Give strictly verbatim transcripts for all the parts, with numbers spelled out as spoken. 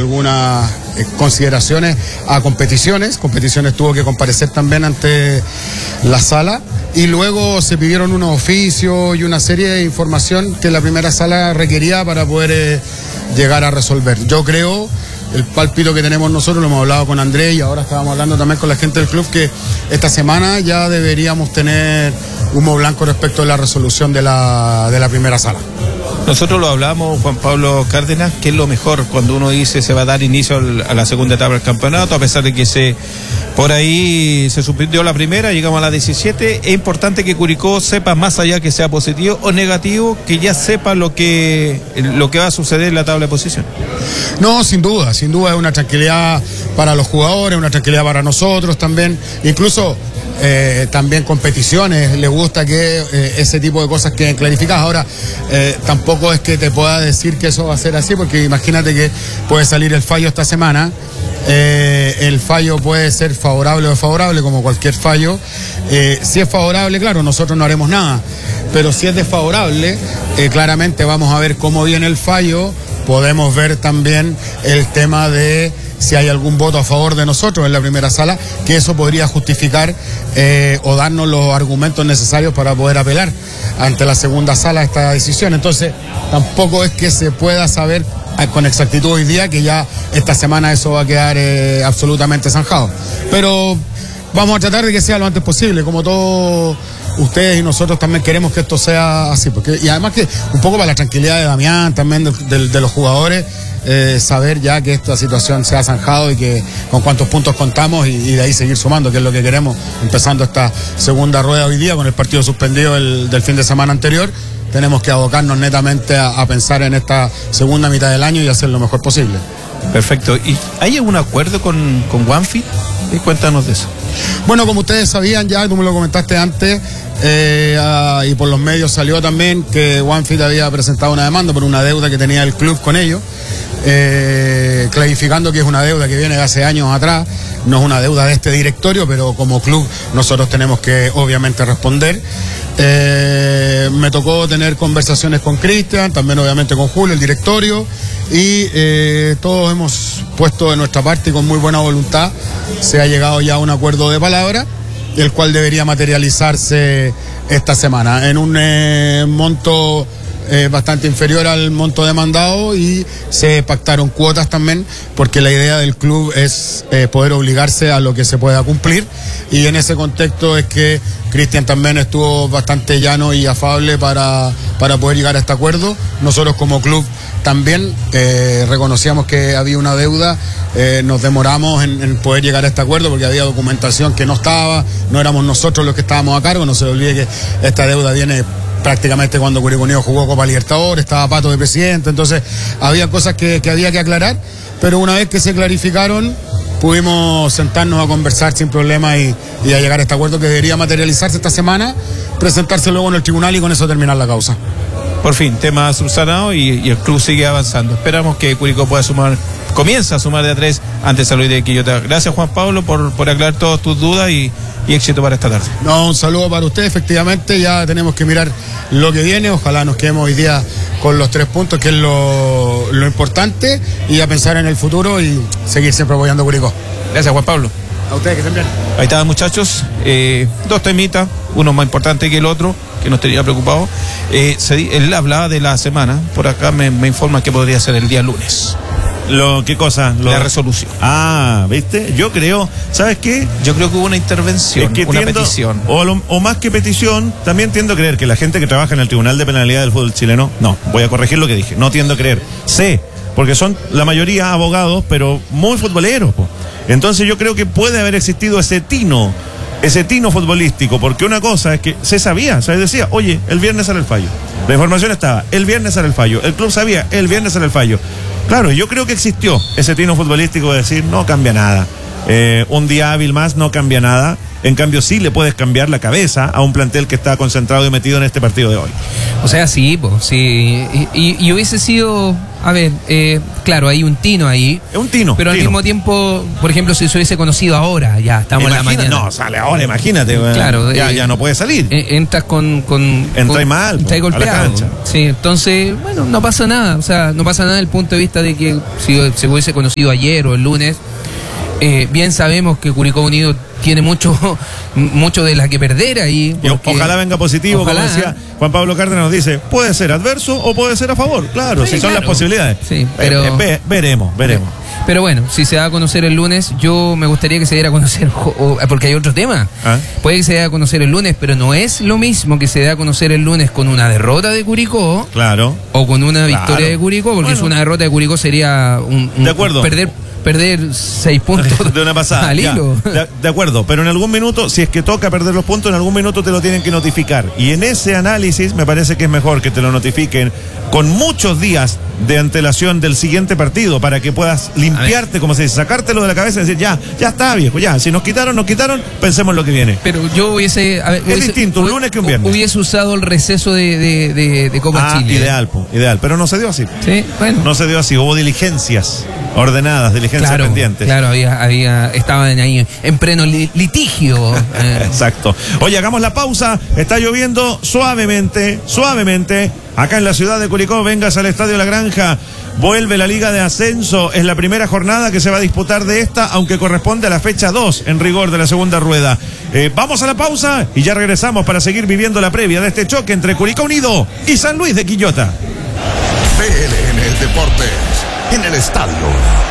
algunas eh, consideraciones a competiciones. Competiciones tuvo que comparecer también ante la sala y luego se pidieron unos oficios y una serie de información que la primera sala requería para poder eh, llegar a resolver. Yo creo, el pálpito que tenemos nosotros, lo hemos hablado con Andrés y ahora estábamos hablando también con la gente del club, que esta semana ya deberíamos tener humo blanco respecto a la resolución de la, de la primera sala. Nosotros lo hablamos, Juan Pablo Cárdenas, que es lo mejor cuando uno dice se va a dar inicio a la segunda etapa del campeonato, a pesar de que se por ahí se suspendió la primera, llegamos a la diecisiete. Es importante que Curicó sepa, más allá que sea positivo o negativo, que ya sepa lo que lo que va a suceder en la tabla de posición. No, sin duda, sin duda es una tranquilidad para los jugadores, una tranquilidad para nosotros también, incluso eh, también competiciones, les gusta que eh, ese tipo de cosas queden clarificadas. Ahora, eh, tampoco es que te pueda decir que eso va a ser así, porque imagínate que puede salir el fallo esta semana. Eh, el fallo puede ser favorable o desfavorable, como cualquier fallo. Eh, si es favorable, claro, nosotros no haremos nada, pero si es desfavorable, eh, claramente vamos a ver cómo viene el fallo. Podemos ver también el tema de si hay algún voto a favor de nosotros en la primera sala, que eso podría justificar eh, o darnos los argumentos necesarios para poder apelar ante la segunda sala esta decisión. Entonces, tampoco es que se pueda saber con exactitud hoy día que ya esta semana eso va a quedar eh, absolutamente zanjado. Pero vamos a tratar de que sea lo antes posible, como todos ustedes y nosotros también queremos que esto sea así, porque y además que un poco para la tranquilidad de Damián, también de, de, de los jugadores, eh, saber ya que esta situación se ha zanjado y que con cuántos puntos contamos y, y de ahí seguir sumando, que es lo que queremos, empezando esta segunda rueda hoy día con el partido suspendido el, del fin de semana anterior. Tenemos que abocarnos netamente a, a pensar en esta segunda mitad del año y hacer lo mejor posible. Perfecto. ¿Y hay algún acuerdo con, con OneFit? Y cuéntanos de eso. Bueno, como ustedes sabían ya, tú me lo comentaste antes, eh, uh, y por los medios salió también que OneFit había presentado una demanda por una deuda que tenía el club con ellos, eh, clarificando que es una deuda que viene de hace años atrás, no es una deuda de este directorio, pero como club nosotros tenemos que obviamente responder. Eh, me tocó tener conversaciones con Cristian, también obviamente con Julio, el directorio, y eh, todos hemos puesto de nuestra parte y con muy buena voluntad se ha llegado ya a un acuerdo de palabra, el cual debería materializarse esta semana en un eh, monto eh, bastante inferior al monto demandado, y se pactaron cuotas también, porque la idea del club es eh, poder obligarse a lo que se pueda cumplir, y en ese contexto es que Cristian también estuvo bastante llano y afable para, para poder llegar a este acuerdo. Nosotros como club también eh, reconocíamos que había una deuda, eh, nos demoramos en, en poder llegar a este acuerdo porque había documentación que no estaba, no éramos nosotros los que estábamos a cargo. No se olvide que esta deuda viene prácticamente cuando Curicó Unido jugó Copa Libertadores, estaba Pato de presidente, entonces había cosas que, que había que aclarar, pero una vez que se clarificaron, pudimos sentarnos a conversar sin problema y, y a llegar a este acuerdo que debería materializarse esta semana, presentarse luego en el tribunal y con eso terminar la causa. Por fin, tema subsanado y, y el club sigue avanzando. Esperamos que Curicó pueda sumar, comienza a sumar de a tres antes de San Luis de Quillota. Gracias, Juan Pablo, por, por aclarar todas tus dudas y, y éxito para esta tarde. No, un saludo para usted. Efectivamente, ya tenemos que mirar lo que viene. Ojalá nos quedemos hoy día con los tres puntos, que es lo, lo importante, y a pensar en el futuro y seguir siempre apoyando a Curicó. Gracias, Juan Pablo. A ustedes, que estén bien. Ahí estaban, muchachos, eh, dos temitas, uno más importante que el otro, que nos tenía preocupado. Eh, se, él hablaba de la semana, por acá me, me informa que podría ser el día lunes. Lo, ¿Qué cosa? Lo... La resolución. Ah, ¿viste? Yo creo, ¿sabes qué? Yo creo que hubo una intervención, es que una tiendo, petición. O, lo, o más que petición, también tiendo a creer que la gente que trabaja en el Tribunal de Penalidad del Fútbol Chileno, no, voy a corregir lo que dije, no tiendo a creer, sé, porque son la mayoría abogados, pero muy futboleros, po. Entonces yo creo que puede haber existido ese tino, ese tino futbolístico, porque una cosa es que se sabía, se decía, oye, el viernes sale el fallo. La información estaba, el viernes sale el fallo. El club sabía, el viernes sale el fallo. Claro, yo creo que existió ese tino futbolístico de decir, no cambia nada. Eh, un día hábil más no cambia nada. En cambio, sí le puedes cambiar la cabeza a un plantel que está concentrado y metido en este partido de hoy. O sea, sí, pues, sí. Y, y, y hubiese sido, a ver, eh, claro, hay un tino ahí. Es un tino. Pero tino. al mismo tiempo, por ejemplo, si se hubiese conocido ahora, ya estamos Imagina, en la mañana. No, sale ahora, imagínate. Claro. Ya, eh, ya no puede salir. eh, Entras con... con Entras con, mal, entras po, a la golpeado. cancha. Sí, entonces, bueno, no pasa nada. O sea, no pasa nada desde el punto de vista de que si se hubiese conocido ayer o el lunes, eh, bien sabemos que Curicó Unido tiene mucho mucho de la que perder ahí. Y ojalá venga positivo, ojalá, como decía Juan Pablo Cárdenas, nos dice, puede ser adverso o puede ser a favor. Claro, sí, si son claro. las posibilidades. Sí, pero... Eh, eh, ve, veremos, veremos. Pero bueno, si se da a conocer el lunes, yo me gustaría que se diera a conocer, o, o, porque hay otro tema. ¿Ah? Puede que se dé a conocer el lunes, pero no es lo mismo que se dé a conocer el lunes con una derrota de Curicó Claro. o con una Claro. victoria de Curicó, porque Bueno. si una derrota de Curicó sería un, un- De acuerdo. perder perder seis puntos De una pasada. al ya. hilo. De, de acuerdo, pero en algún minuto, si es que toca perder los puntos, en algún minuto te lo tienen que notificar. Y en ese análisis me parece que es mejor que te lo notifiquen con muchos días de antelación del siguiente partido para que puedas limpiarte, como se dice, sacártelo de la cabeza y decir, ya, ya está, viejo, ya. Si nos quitaron, nos quitaron, pensemos en lo que viene. Pero yo hubiese... a ver, Es hubiese- distinto un hu- lunes que un viernes. Hubiese usado el receso de, de, de, de Copa Ah, Chile. ideal, po, ideal. Pero no se dio así. Sí, bueno. No se dio así. Hubo diligencias ordenadas, diligencias Claro, pendientes. claro, había, había, estaban ahí en pleno li- litigio. eh. Exacto. Oye, hagamos la pausa. Está lloviendo suavemente, suavemente. Acá en la ciudad de Curicó, vengas al Estadio La Granja. Vuelve la Liga de Ascenso. Es la primera jornada que se va a disputar de esta, aunque corresponde a la fecha dos, en rigor, de la segunda rueda. Eh, vamos a la pausa y ya regresamos para seguir viviendo la previa de este choque entre Curicó Unido y San Luis de Quillota. P L N Deportes, en el estadio.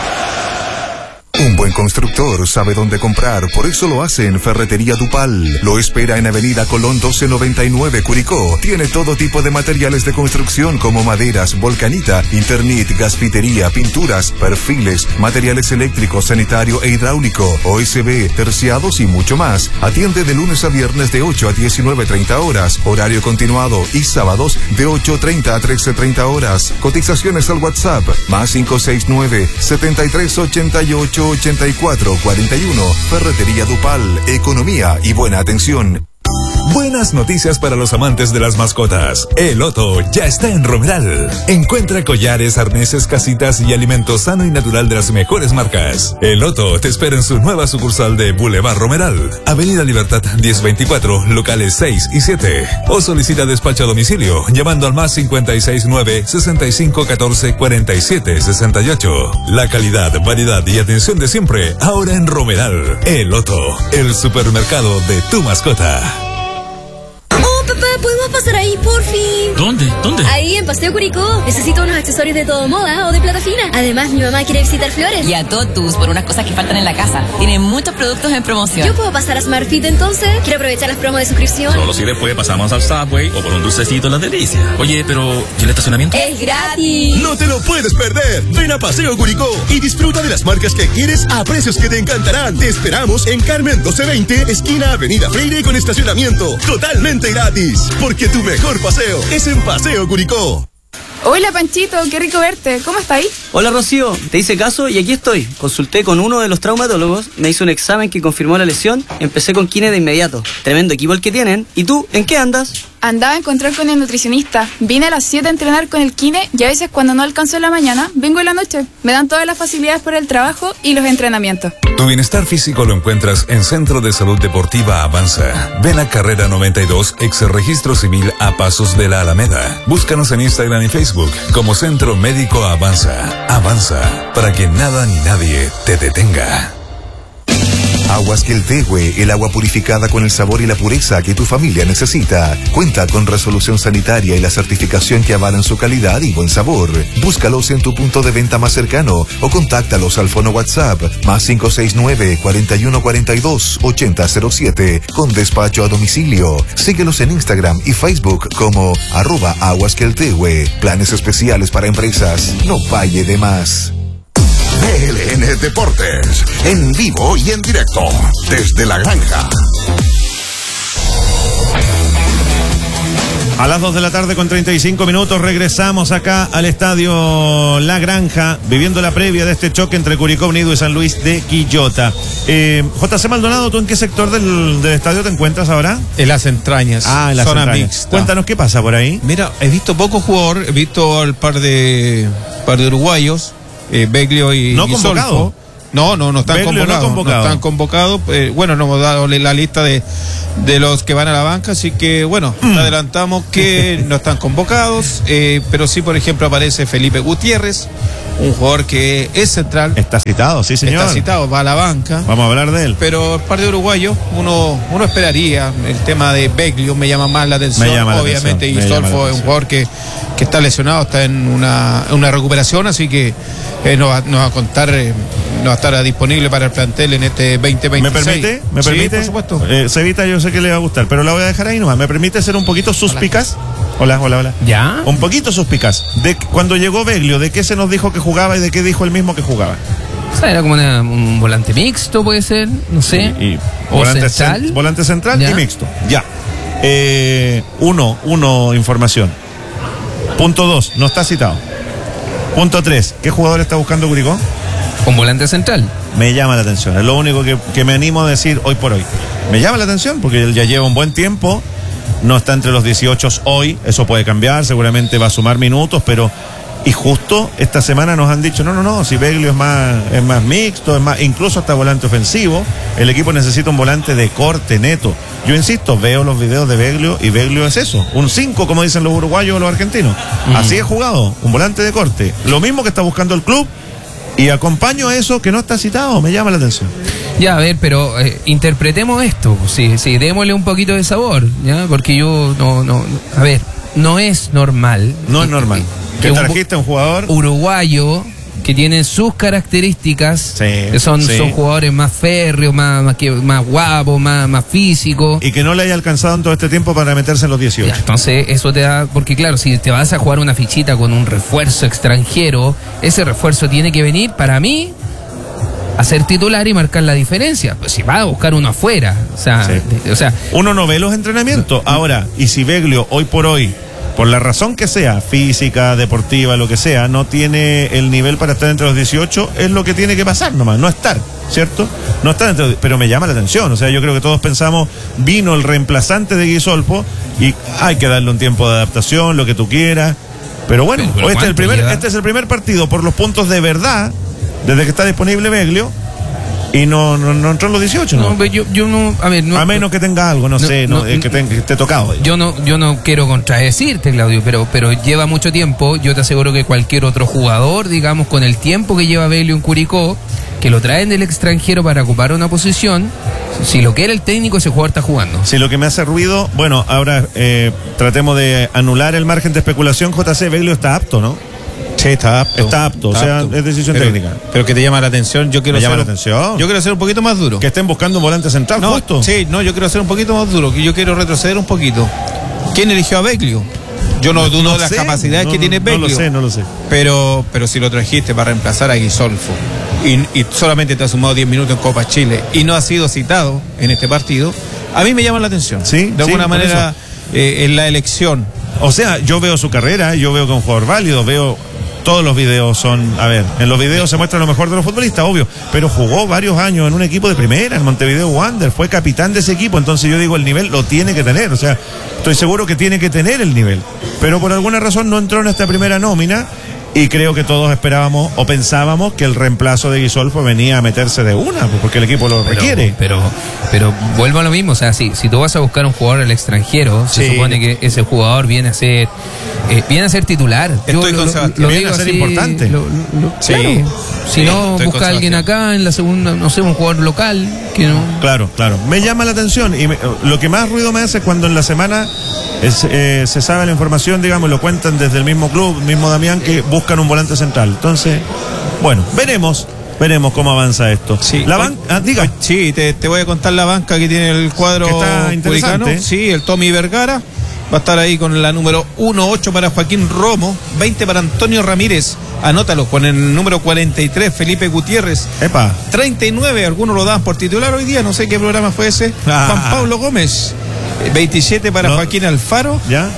Un buen constructor sabe dónde comprar, por eso lo hace en Ferretería Dupal. Lo espera en Avenida Colón doce noventa y nueve, Curicó. Tiene todo tipo de materiales de construcción como maderas, volcanita, Internet, gasfitería, pinturas, perfiles, materiales eléctricos, sanitario e hidráulico, O S B, terciados y mucho más. Atiende de lunes a viernes de ocho a diecinueve treinta horas, horario continuado, y sábados de ocho treinta a trece treinta horas. Cotizaciones al WhatsApp, más cinco seis nueve, setenta y tres ochenta y ocho ochenta y cuatro cuarenta y uno. Ferretería Dupal, economía y buena atención. Buenas noticias para los amantes de las mascotas. El Otto ya está en Romeral. Encuentra collares, arneses, casitas y alimento sano y natural de las mejores marcas. El Otto te espera en su nueva sucursal de Boulevard Romeral, Avenida Libertad diez veinticuatro, locales seis y siete. O solicita despacho a domicilio llamando al más cincuenta y seis nueve, sesenta y cinco catorce, cuarenta y siete sesenta y ocho. La calidad, variedad y atención de siempre, ahora en Romeral. El Otto, el supermercado de tu mascota. Oh, papá, ¿podemos pasar ahí, por fin? ¿Dónde? ¿Dónde? Ahí, en Paseo Curicó. Necesito unos accesorios de todo moda o de plata fina. Además, mi mamá quiere visitar Flores. Y a Totus por unas cosas que faltan en la casa. Tienen muchos productos en promoción. ¿Yo puedo pasar a Smart Fit entonces? Quiero aprovechar las promos de suscripción. Solo si después pasamos al Subway o por un dulcecito Las Delicias. Oye, pero ¿y el estacionamiento? ¡Es gratis! No te lo puedes perder. Ven a Paseo Curicó y disfruta de las marcas que quieres a precios que te encantarán. Te esperamos en Carmen doce veinte, esquina Avenida Freire, con estacionamiento totalmente gratis. Porque tu mejor paseo es en Paseo Curicó. Hola Panchito, qué rico verte. ¿Cómo estáis? Hola Rocío, te hice caso y aquí estoy. Consulté con uno de los traumatólogos, me hizo un examen que confirmó la lesión, empecé con kine de inmediato. Tremendo equipo el que tienen. ¿Y tú, en qué andas? Andaba a encontrar con el nutricionista. Vine a las siete a entrenar con el kine y a veces cuando no alcanzo en la mañana, vengo en la noche. Me dan todas las facilidades para el trabajo y los entrenamientos. Tu bienestar físico lo encuentras en Centro de Salud Deportiva Avanza. Ven a Carrera noventa y dos, ex Registro Civil, a Pasos de la Alameda. Búscanos en Instagram y Facebook como Centro Médico Avanza. Avanza, para que nada ni nadie te detenga. Aguas Queltehue, el agua purificada con el sabor y la pureza que tu familia necesita. Cuenta con resolución sanitaria y la certificación que avalan su calidad y buen sabor. Búscalos en tu punto de venta más cercano o contáctalos al fono WhatsApp más cinco seis nueve, cuarenta y uno cuarenta y dos, ochenta cero siete con despacho a domicilio. Síguelos en Instagram y Facebook como arroba Aguas Queltehue. Planes especiales para empresas. No pague de más. P L N Deportes, en vivo y en directo, desde La Granja. A las dos de la tarde con treinta y cinco minutos regresamos acá al estadio La Granja, viviendo la previa de este choque entre Curicó Unido y San Luis de Quillota. Eh, J C Maldonado, ¿tú en qué sector del, del estadio te encuentras ahora? En las entrañas. Ah, en las zona entrañas. mixta. Cuéntanos qué pasa por ahí. Mira, he visto pocos jugadores, he visto al par de par de uruguayos, eh, Beglio y ¿No y convocado? Solfo. No, no, no están Beglio no convocados. No, convocado. están convocados. Eh, bueno, no hemos dado la lista de, de los que van a la banca, así que bueno, Mm. adelantamos que no están convocados, eh, pero sí, por ejemplo, aparece Felipe Gutiérrez, un jugador que es central. Está citado, sí señor. Está citado, va a la banca. Vamos a hablar de él. Pero el par de uruguayos, uno, uno esperaría. El tema de Beglio me llama más la atención. Me llama la Obviamente, atención, y me llama Solfo la es un atención. jugador que, que está lesionado, está en una, en una recuperación, así que eh, no, va, no va a contar, eh, no va a estar disponible para el plantel en este veinte ¿Me veintiséis. permite? ¿Me Sí, permite? por supuesto. Eh, Cevita, yo sé que le va a gustar, pero la voy a dejar ahí nomás. ¿Me permite ser un poquito suspicaz? Hola, hola, hola. ¿Ya? Un poquito suspicaz. De cuando llegó Beglio, ¿de qué se nos dijo que jugaba y de qué dijo él mismo que jugaba? O sea, era como una- un volante mixto, puede ser, no sé. Y, y o volante central. cen- volante central Ya. y mixto. Ya. Eh, uno, uno, información. Punto dos, no está citado. Punto tres, ¿qué jugador está buscando Curicó? Un volante central. Me llama la atención. Es lo único que, que me animo a decir hoy por hoy. Me llama la atención porque él ya lleva un buen tiempo. No está entre los dieciocho hoy. Eso puede cambiar. Seguramente va a sumar minutos, pero. Y justo esta semana nos han dicho, no, no, no, si Beglio es más, es más mixto, es más, incluso hasta volante ofensivo, el equipo necesita un volante de corte neto. Yo insisto, veo los videos de Beglio y Beglio es eso, un cinco como dicen los uruguayos o los argentinos. Mm. Así es jugado, un volante de corte. Lo mismo que está buscando el club y acompaño a eso que no está citado, me llama la atención. Ya, a ver, pero eh, interpretemos esto. Sí, sí, démosle un poquito de sabor, ¿ya? Porque yo no, no, a ver, no es normal. No es normal. Que Que un trajiste a un jugador uruguayo que tiene sus características, Sí, que son, sí. son jugadores más férreos, más, más, que- más guapos, más, más físicos. y que no le haya alcanzado en todo este tiempo para meterse en los dieciocho. Ya, entonces eso te da, porque claro, si te vas a jugar una fichita con un refuerzo extranjero, ese refuerzo tiene que venir, para mí, a ser titular y marcar la diferencia. Pues si vas a buscar uno afuera, o sea, Sí. de- o sea, Uno no ve los entrenamientos. Ahora, y si Beglio hoy por hoy, por la razón que sea, física, deportiva, lo que sea, no tiene el nivel para estar entre los dieciocho, es lo que tiene que pasar nomás, no estar, ¿cierto? No estar entre, pero me llama la atención, o sea, yo creo que todos pensamos, vino el reemplazante de Guisolfo y hay que darle un tiempo de adaptación, lo que tú quieras. Pero bueno, Pero, pero este, es el ¿cuánto primer, lleva? este es el primer partido por los puntos de verdad, desde que está disponible Beglio, y no, no, no entró en los dieciocho, ¿no? no, pero yo, yo no, a ver, no, A menos que tenga algo, no, no, sé, no, no, eh, que, tenga- que esté tocado. yo no, yo no quiero contradecirte, Claudio, pero, pero lleva mucho tiempo. Yo te aseguro que cualquier otro jugador, digamos, con el tiempo que lleva Beglio en Curicó, que lo traen del extranjero para ocupar una posición, si lo quiere el técnico, ese jugador está jugando. Si lo que me hace ruido, bueno, ahora eh, tratemos de anular el margen de especulación. J C Beglio está apto, ¿no? Sí, está apto. Está apto, o sea, es decisión Pero- técnica. Pero que te llama la atención, yo quiero Me llama ser, la atención. Yo quiero ser un poquito más duro. Que estén buscando un volante central, No, justo. sí, no, yo quiero ser un poquito más duro, que yo quiero retroceder un poquito. ¿Quién eligió a Beglio? Yo no dudo de las sé, capacidades no, que tiene no Beglio. lo sé, no lo sé. Pero, pero si lo trajiste para reemplazar a Guisolfo y, y solamente te ha sumado diez minutos en Copa Chile y no ha sido citado en este partido, a mí me llama la atención. Sí, de alguna sí, por manera, eh, en la elección. O sea, yo veo su carrera, yo veo que es un jugador válido, veo. Todos los videos son, a ver, en los videos se muestra lo mejor de los futbolistas, obvio, pero jugó varios años en un equipo de primera, en Montevideo Wander, fue capitán de ese equipo, entonces yo digo, el nivel lo tiene que tener, o sea, estoy seguro que tiene que tener el nivel, pero por alguna razón no entró en esta primera nómina y creo que todos esperábamos o pensábamos que el reemplazo de Guisolfo venía a meterse de una, pues, porque el equipo lo Pero- requiere. Pero, pero vuelvo a lo mismo, o sea, si, si tú vas a buscar un jugador al extranjero, se Sí. supone que ese jugador viene a ser eh, viene a ser titular. Estoy con Sebastián. Viene a ser importante. lo- lo- lo- Sí. claro. Si Sí, no, estoy con busca a alguien Sebastián. acá en la segunda, no sé, un jugador local que no. Claro, claro. Me llama la atención y me- lo que más ruido me hace es cuando en la semana es, eh, se sabe la información, digamos, lo cuentan desde el mismo club, mismo Damián, que buscan un volante central. Entonces, bueno, veremos, veremos cómo avanza esto. Sí. La ban- ah, diga. Sí, te, te voy a contar la banca que tiene el cuadro Que está interesante. curicano. Sí, el Tommy Vergara va a estar ahí con la número uno ocho para Joaquín Romo, veinte para Antonio Ramírez, anótalo, con el número cuarenta y tres Felipe Gutiérrez, Epa. treinta y nueve, algunos lo dan por titular hoy día, no sé qué programa fue ese, Ah. Juan Pablo Gómez, eh, veintisiete para No. Joaquín Alfaro, ¿Ya?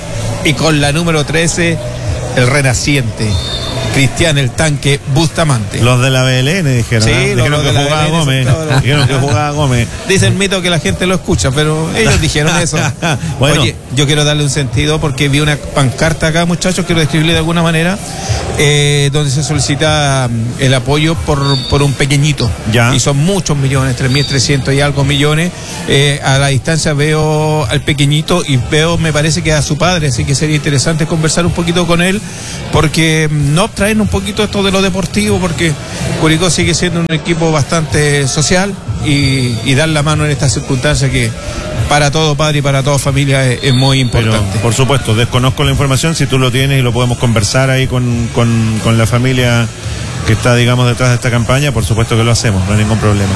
Y con la número trece, el renaciente. Cristian el Tanque Bustamante. Los de la B L N dijeron, sí, ¿eh? los dijeron de que la jugaba B L N Gómez. todos. Dijeron que jugaba Gómez. Dice el mito que la gente lo escucha, pero ellos dijeron eso. Bueno. Oye, yo quiero darle un sentido porque vi una pancarta acá, muchachos, quiero describirle de alguna manera, eh, donde se solicita el apoyo por, por un pequeñito. Ya. Y son muchos millones, tres mil trescientos y algo millones. Eh, a la distancia veo al pequeñito y veo, me parece que a su padre, así que sería interesante conversar un poquito con él, porque no traen un poquito esto de lo deportivo, porque Curicó sigue siendo un equipo bastante social y, y dar la mano en estas circunstancias que para todo padre y para toda familia es, es muy importante. Pero, por supuesto, desconozco la información, si tú lo tienes y lo podemos conversar ahí con, con, con la familia que está, digamos, detrás de esta campaña, por supuesto que lo hacemos, no hay ningún problema.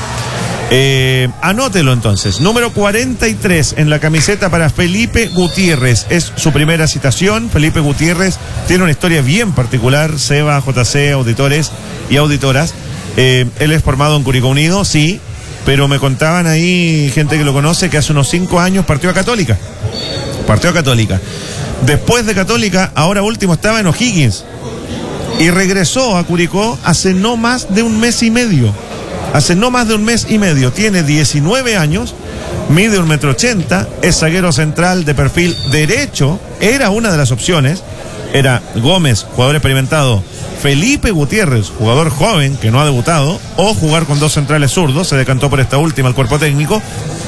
Eh, anótelo entonces, número cuarenta y tres en la camiseta para Felipe Gutiérrez, es su primera citación. Felipe Gutiérrez tiene una historia bien particular, Seba, J C, auditores y auditoras. Eh, él es formado en Curicó Unido, sí, pero me contaban ahí gente que lo conoce que hace unos cinco años partió a Católica, partió a Católica. Después de Católica, ahora último estaba en O'Higgins y regresó a Curicó hace no más de un mes y medio. Hace no más de un mes y medio, tiene diecinueve años, mide un metro ochenta, es zaguero central de perfil derecho, era una de las opciones, era Gómez, jugador experimentado, Felipe Gutiérrez, jugador joven que no ha debutado, o jugar con dos centrales zurdos, se decantó por esta última el cuerpo técnico,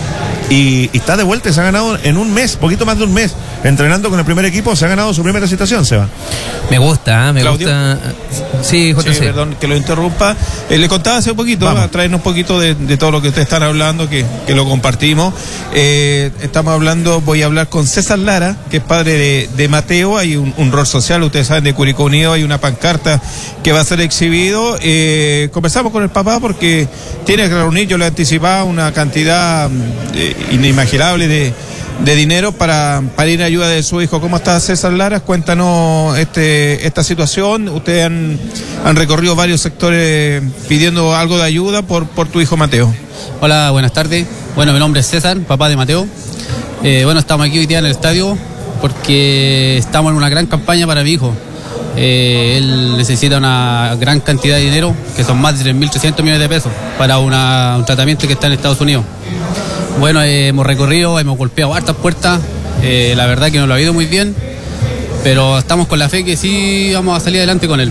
y, y está de vuelta y se ha ganado en un mes, poquito más de un mes, entrenando con el primer equipo, se ha ganado su primera citación, Seba. Me gusta, ¿eh? me Claudio. gusta. Sí, J C. Sí, perdón que lo interrumpa. Eh, le contaba hace un poquito, Vamos. a traernos un poquito de, de todo lo que ustedes están hablando, que, que lo compartimos. Eh, estamos hablando, voy a hablar con César Lara, que es padre de, de Mateo. Hay un, un rol social, ustedes saben, de Curicó Unido, hay una pancarta que va a ser exhibido. Eh, conversamos con el papá porque tiene que reunir, yo le anticipaba, una cantidad eh, inimaginable de de dinero para, para ir a ayuda de su hijo. ¿Cómo está César Lara? Cuéntanos este, esta situación. Ustedes han, han recorrido varios sectores pidiendo algo de ayuda por, por tu hijo Mateo. Hola, buenas tardes. Bueno, mi nombre es César, papá de Mateo. Eh, bueno, estamos aquí hoy día en el estadio porque estamos en una gran campaña para mi hijo. Eh, él necesita una gran cantidad de dinero, que son más de tres mil trescientos millones de pesos, para una, un tratamiento que está en Estados Unidos. Bueno, eh, hemos recorrido, hemos golpeado hartas puertas, eh, la verdad que no lo ha ido muy bien, pero estamos con la fe que sí vamos a salir adelante con él.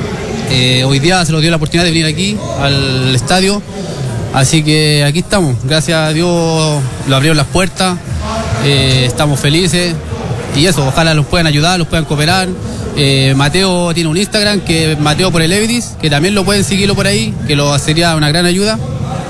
Eh, hoy día se nos dio la oportunidad de venir aquí al estadio, así que aquí estamos, gracias a Dios lo abrieron las puertas, eh, estamos felices y eso, ojalá los puedan ayudar, los puedan cooperar. Eh, Mateo tiene un Instagram que es Mateo por el Evidis, que también lo pueden seguirlo por ahí, que lo sería una gran ayuda.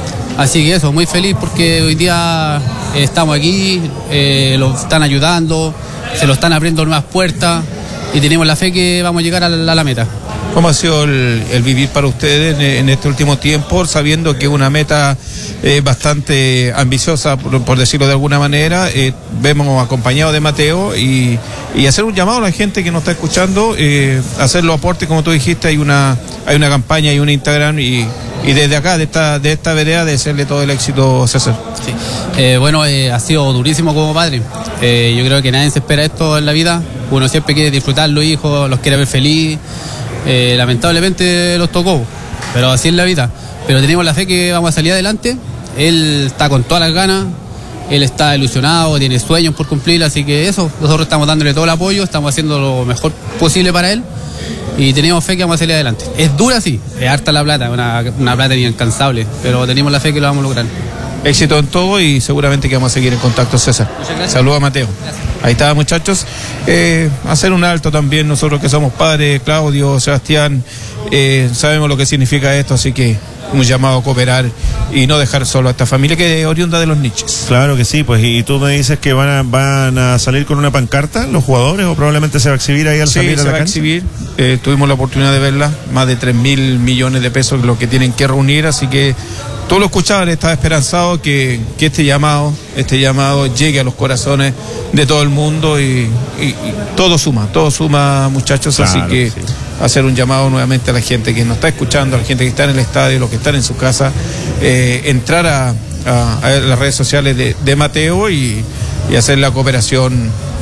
Así que eso, muy feliz porque hoy día eh, estamos aquí, eh, lo están ayudando, se lo están abriendo nuevas puertas y tenemos la fe que vamos a llegar a la, a la meta. ¿Cómo ha sido el, el vivir para ustedes en, en este último tiempo, sabiendo que es una meta eh, bastante ambiciosa, por, por decirlo de alguna manera? Eh, vemos acompañado de Mateo y, y hacer un llamado a la gente que nos está escuchando, eh, hacer los aportes, como tú dijiste, hay una, hay una campaña, hay un Instagram y, y desde acá, de esta, de esta vereda, desearle todo el éxito, César. Sí. Eh, bueno, eh, ha sido durísimo como padre. Eh, yo creo que nadie se espera esto en la vida. Uno siempre quiere disfrutar los hijos, los quiere ver feliz. Eh, lamentablemente los tocó, pero así es la vida. Pero tenemos la fe que vamos a salir adelante. Él está con todas las ganas, él está ilusionado, tiene sueños por cumplir, así que eso, nosotros estamos dándole todo el apoyo, estamos haciendo lo mejor posible para él y tenemos fe que vamos a salir adelante. Es dura, sí, es harta la plata, una, una plata incansable, pero tenemos la fe que lo vamos a lograr. Éxito en todo y seguramente que vamos a seguir en contacto, César. Saludos a Mateo. Gracias. Ahí está, muchachos. Eh, hacer un alto también, nosotros que somos padres, Claudio, Sebastián, eh, sabemos lo que significa esto, así que un llamado a cooperar y no dejar solo a esta familia que es oriunda de los niches. Claro que sí, pues, y tú me dices que van a, van a salir con una pancarta los jugadores, o probablemente se va a exhibir ahí al sí, salir a se la va a cancha. exhibir, eh, tuvimos la oportunidad de verla, más de tres mil millones de pesos lo que tienen que reunir, así que tú lo escuchabas, estaba esperanzado que, que este llamado, este llamado llegue a los corazones de todo el mundo y, y, y todo suma, todo suma, muchachos, Claro, así que sí. hacer un llamado nuevamente a la gente que nos está escuchando, a la gente que está en el estadio, los que están en su casa, eh, entrar a, a, a las redes sociales de, de Mateo y, y hacer la cooperación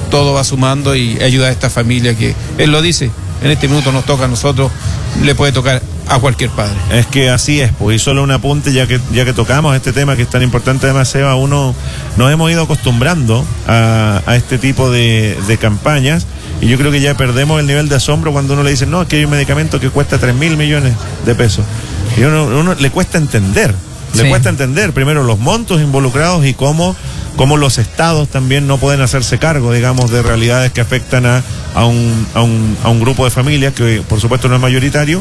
todo va sumando y ayuda a esta familia que, él lo dice, en este minuto nos toca a nosotros, le puede tocar a cualquier padre. Es que así es, pues, y solo un apunte, ya que ya que tocamos este tema que es tan importante además, Seba, uno nos hemos ido acostumbrando a, a este tipo de, de campañas, y yo creo que ya perdemos el nivel de asombro cuando uno le dice, no, es que hay un medicamento que cuesta tres mil millones de pesos, y uno, uno le cuesta entender, le sí. cuesta entender primero los montos involucrados y cómo, cómo los estados también no pueden hacerse cargo, digamos, de realidades que afectan a, a, un, a, un, a un grupo de familias que por supuesto no es mayoritario,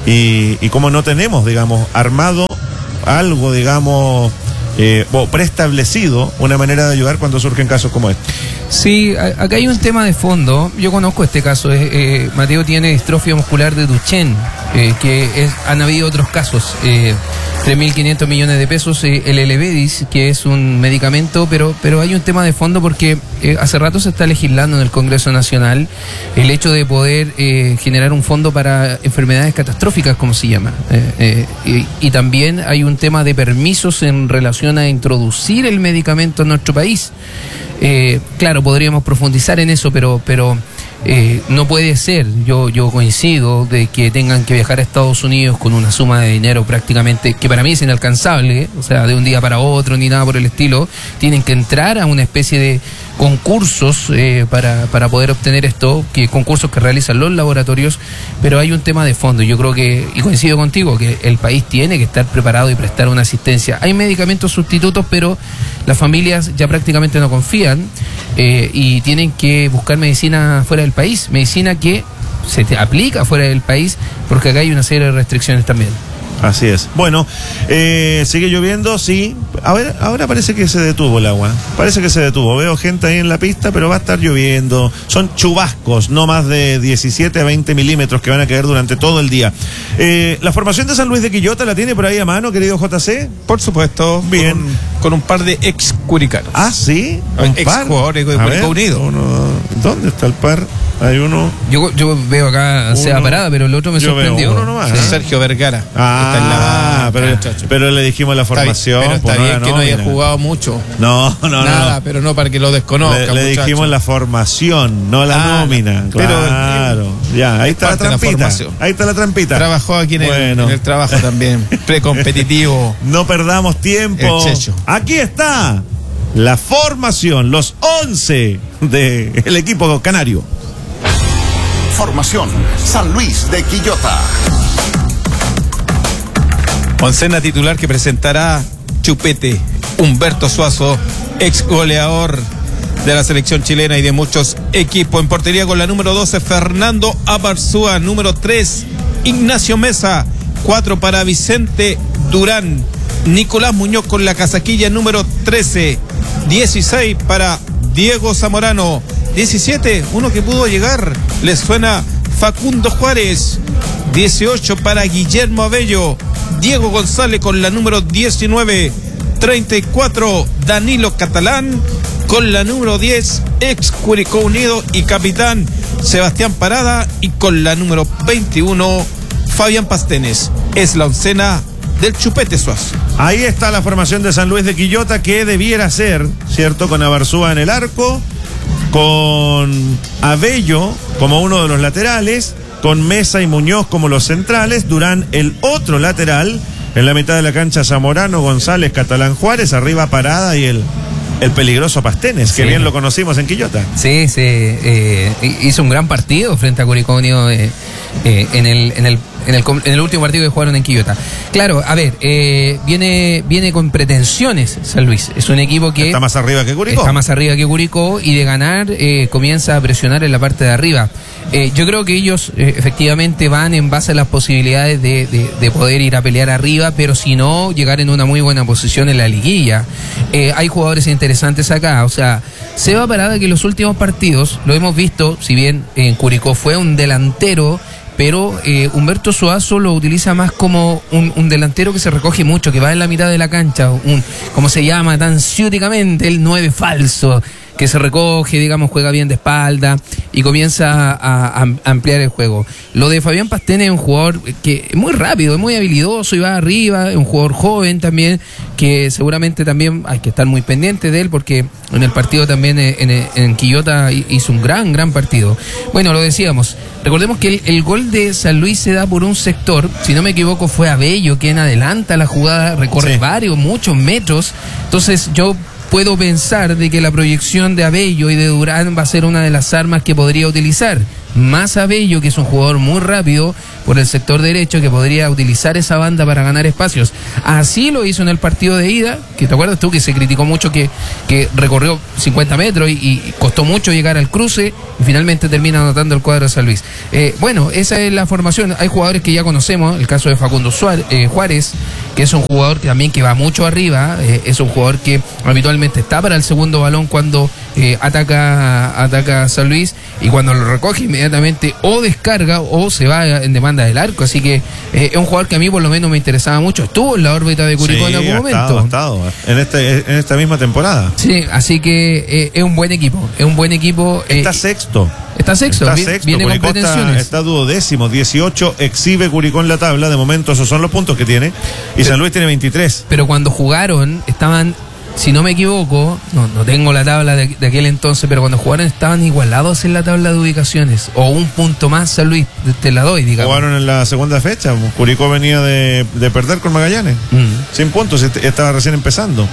y, y cómo no tenemos, digamos, armado algo, digamos, eh, o preestablecido una manera de ayudar cuando surgen casos como este. Sí, a, acá hay un tema de fondo. Yo conozco este caso. Eh, eh, Mateo tiene distrofia muscular de Duchenne, eh, que es, han habido otros casos. Eh, tres mil quinientos millones de pesos, eh, el Elevedis, que es un medicamento, pero, pero hay un tema de fondo porque eh, hace rato se está legislando en el Congreso Nacional el hecho de poder eh, generar un fondo para enfermedades catastróficas, como se llama. Eh, eh, y, y también hay un tema de permisos en relación a introducir el medicamento en nuestro país. Eh, claro, podríamos profundizar en eso, pero pero eh, no puede ser, yo yo coincido de que tengan que viajar a Estados Unidos con una suma de dinero prácticamente que para mí es inalcanzable, ¿eh? O sea, de un día para otro ni nada por el estilo. Tienen que entrar a una especie de concursos eh, para, para poder obtener esto, que concursos que realizan los laboratorios, pero hay un tema de fondo. Yo creo que, y coincido contigo, que el país tiene que estar preparado y prestar una asistencia. Hay medicamentos sustitutos, pero las familias ya prácticamente no confían eh, y tienen que buscar medicina fuera del país, medicina que se te aplica fuera del país, porque acá hay una serie de restricciones también. Así es. Bueno, eh, sigue lloviendo, sí. A ver, ahora parece que se detuvo el agua. Parece que se detuvo. Veo gente ahí en la pista, pero va a estar lloviendo. Son chubascos, no más de diecisiete a veinte milímetros que van a caer durante todo el día. Eh, ¿La formación de San Luis de Quillota la tiene por ahí a mano, querido J C? Por supuesto. Bien. Con, con un par de ex curicanos. Ah, sí. Un ex jugadores de Curicó Unido. Uno, ¿dónde está el par? Hay uno. Yo, yo veo acá sea parada, pero el otro me sorprendió. Uno nomás, sí. Sergio Vergara. Ah, está en la pero, pero le dijimos la formación. Está bien, pero está pues bien no que no haya nómina. jugado mucho. No, no, Nada, no. pero no para que lo desconozca. Le, le dijimos la formación, no la ah, nómina. Claro. Pero, ya, ahí está la trampita. La ahí está la trampita. Trabajó aquí en, bueno. el, en el trabajo también. Precompetitivo. No perdamos tiempo. El Checho. Aquí está la formación, los once del equipo canario. Formación San Luis de Quillota. Oncena titular que presentará Chupete, Humberto Suazo, ex goleador de la selección chilena y de muchos equipos. En portería con la número doce, Fernando Abarzúa. Número tres, Ignacio Mesa. cuatro para Vicente Durán. Nicolás Muñoz con la casaquilla número trece. dieciséis para Diego Zamorano. diecisiete, uno que pudo llegar, le suena Facundo Juárez. dieciocho para Guillermo Abello. Diego González con la número diecinueve. treinta y cuatro, Danilo Catalán con la número diez, ex Curicó Unido y capitán Sebastián Parada, y con la número veintiuno, Fabián Pastenes. Es la oncena del Chupete Suazo. Ahí está la formación de San Luis de Quillota, que debiera ser, ¿cierto? Con Abarzúa en el arco, con Abello como uno de los laterales, con Mesa y Muñoz como los centrales, Durán el otro lateral, en la mitad de la cancha Zamorano, González, Catalán, Juárez, arriba Parada y el, el peligroso Pastenes, que sí, bien lo conocimos en Quillota. Sí, sí, eh, hizo un gran partido frente a Curicó Unido eh, eh, en el, en el En el, en el último partido que jugaron en Quillota. Claro, a ver, eh, viene viene con pretensiones San Luis. Es un equipo que está más arriba que Curicó. Está más arriba que Curicó, y de ganar eh, comienza a presionar en la parte de arriba. Eh, yo creo que ellos eh, efectivamente van en base a las posibilidades de, de, de poder ir a pelear arriba, pero si no, llegar en una muy buena posición en la liguilla. Eh, hay jugadores interesantes acá, o sea, Seba Parada, que en los últimos partidos lo hemos visto, si bien en Curicó fue un delantero, pero eh, Humberto Suazo lo utiliza más como un, un delantero que se recoge mucho, que va en la mitad de la cancha, un, como se llama tan ciúticamente, el nueve falso, que se recoge, digamos, juega bien de espalda y comienza a, a, a ampliar el juego. Lo de Fabián Pastene es un jugador que es muy rápido, es muy habilidoso y va arriba, es un jugador joven también, que seguramente también hay que estar muy pendiente de él, porque en el partido también en, en, en Quillota hizo un gran, gran partido. Bueno, lo decíamos, recordemos que el, el gol de San Luis se da por un sector, si no me equivoco fue Abello quien adelanta la jugada, recorre sí. varios, muchos metros, entonces yo puedo pensar de que la proyección de Abello y de Durán va a ser una de las armas que podría utilizar. Más Abello, que es un jugador muy rápido por el sector derecho, que podría utilizar esa banda para ganar espacios. Así lo hizo en el partido de ida, que te acuerdas tú que se criticó mucho que, que recorrió cincuenta metros y, y costó mucho llegar al cruce y finalmente termina anotando el cuadro de San Luis. Eh, bueno, esa es la formación. Hay jugadores que ya conocemos, el caso de Facundo Suárez, eh, Juárez, que es un jugador que también que va mucho arriba, eh, es un jugador que habitualmente está para el segundo balón cuando eh, ataca, ataca a San Luis, y cuando lo recoge inmediatamente o descarga o se va en demanda del arco, así que eh, es un jugador que a mí por lo menos me interesaba mucho, estuvo en la órbita de Curicó sí, en algún ha momento estado, ha estado en, este, en esta misma temporada. Sí, así que eh, es un buen equipo, es un buen equipo. Eh, está sexto. Está sexto, está viene, sexto. viene con pretensiones. Está, está duodécimo, dieciocho exhibe Curicó en la tabla, de momento esos son los puntos que tiene, y pero, San Luis tiene veintitrés. Pero cuando jugaron, estaban, si no me equivoco, no, no tengo la tabla de, de aquel entonces, pero cuando jugaron estaban igualados en la tabla de ubicaciones, o un punto más San Luis, te la doy, digamos. Jugaron en la segunda fecha, Curicó venía de, de perder con Magallanes, mm. sin puntos, estaba recién empezando.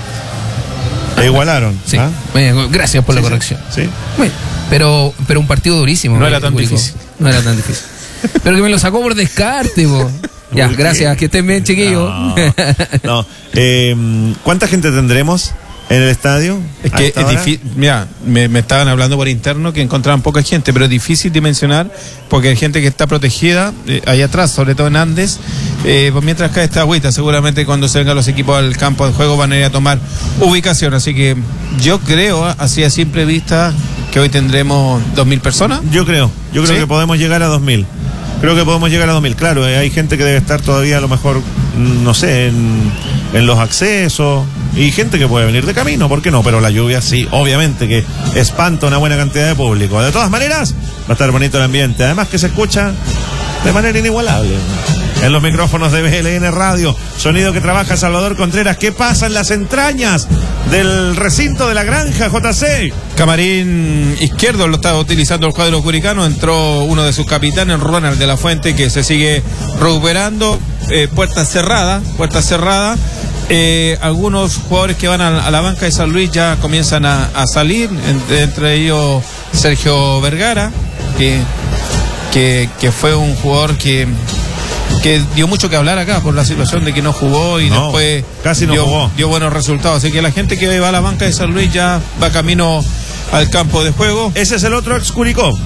E igualaron. Sí. ¿Ah? Bueno, gracias por sí, la corrección. Sí. sí. Bueno, pero, pero un partido durísimo. No era tan Curicó. difícil. No era tan difícil. Pero que me lo sacó por descarte, bo. Ya, gracias, que estén bien, chiquillos. No, no. Eh, ¿Cuánta gente tendremos en el estadio? Es que es difícil, mira, me, me estaban hablando por interno que encontraban poca gente, pero es difícil dimensionar porque hay gente que está protegida eh, allá atrás, sobre todo en Andes, eh, pues mientras cae esta agüita, seguramente cuando se vengan los equipos al campo de juego van a ir a tomar ubicación, así que yo creo, así a simple vista, que hoy tendremos dos mil personas. Yo creo, yo creo ¿Sí? que podemos llegar a dos mil. Creo que podemos llegar a dos mil, claro, eh, hay gente que debe estar todavía a lo mejor, no sé, en, en los accesos, y gente que puede venir de camino, ¿por qué no? Pero la lluvia sí, obviamente que espanta una buena cantidad de público. De todas maneras, va a estar bonito el ambiente, además que se escucha de manera inigualable. En los micrófonos de B L N Radio, sonido que trabaja Salvador Contreras. ¿Qué pasa en las entrañas del recinto de la granja, J C? Camarín izquierdo lo estaba utilizando el cuadro curicano. Entró uno de sus capitanes, Ronald de la Fuente, que se sigue recuperando. Eh, puerta cerrada, puerta cerrada. Eh, algunos jugadores que van a, a la banca de San Luis ya comienzan a, a salir, entre, entre ellos Sergio Vergara, que, que, que fue un jugador que que dio mucho que hablar acá por la situación de que no jugó y no, después casi no dio, jugó. dio buenos resultados, así que la gente que va a la banca de San Luis ya va camino al campo de juego. Ese es el otro ex Curicó.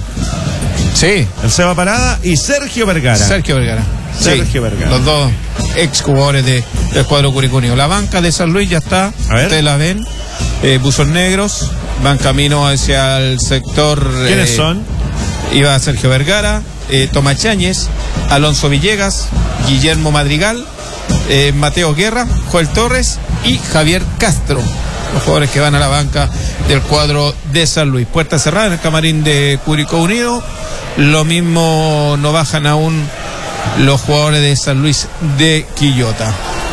Sí. El Seba Parada y Sergio Vergara. Sergio Vergara. Sergio sí, Vergara. Los dos ex jugadores de, del cuadro curicunio. La banca de San Luis ya está, ustedes la ven, eh, buzos negros, van camino hacia el sector. ¿Quiénes eh, son? Iba Sergio Vergara, eh, Tomás Cháñez, Alonso Villegas, Guillermo Madrigal, eh, Mateo Guerra, Joel Torres y Javier Castro, los jugadores que van a la banca del cuadro de San Luis. Puerta cerrada en el camarín de Curicó Unido. Lo mismo no bajan aún los jugadores de San Luis de Quillota.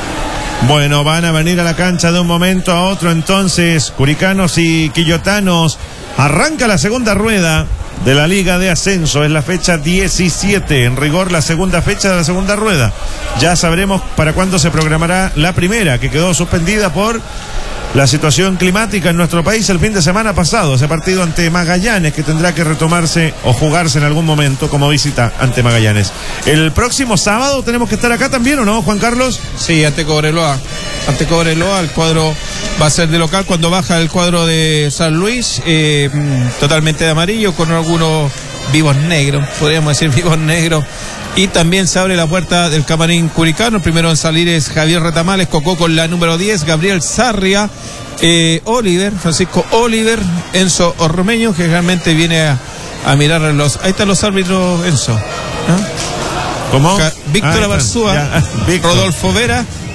Bueno, van a venir a la cancha de un momento a otro entonces, curicanos y quillotanos. Arranca la segunda rueda de la Liga de Ascenso, es la fecha diecisiete, en rigor la segunda fecha de la segunda rueda. Ya sabremos para cuándo se programará la primera, que quedó suspendida por la situación climática en nuestro país el fin de semana pasado, ese partido ante Magallanes, que tendrá que retomarse o jugarse en algún momento como visita ante Magallanes. El próximo sábado tenemos que estar acá también, ¿o no, Juan Carlos? Sí, ante Cobreloa. Ante Cobreloa, el cuadro va a ser de local cuando baja el cuadro de San Luis, eh, totalmente de amarillo, con algunos vivos negros, podríamos decir vivos negros. Y también se abre la puerta del camarín curicano. El primero en salir es Javier Retamales, Cocó con la número diez, Gabriel Sarria, eh, Oliver, Francisco Oliver, Enzo Ormeño, que realmente viene a, a mirar los... Ahí están los árbitros, Enzo. ¿No? ¿Cómo? Ca- Víctor ah, Abarzúa, ya, Víctor. Rodolfo Vera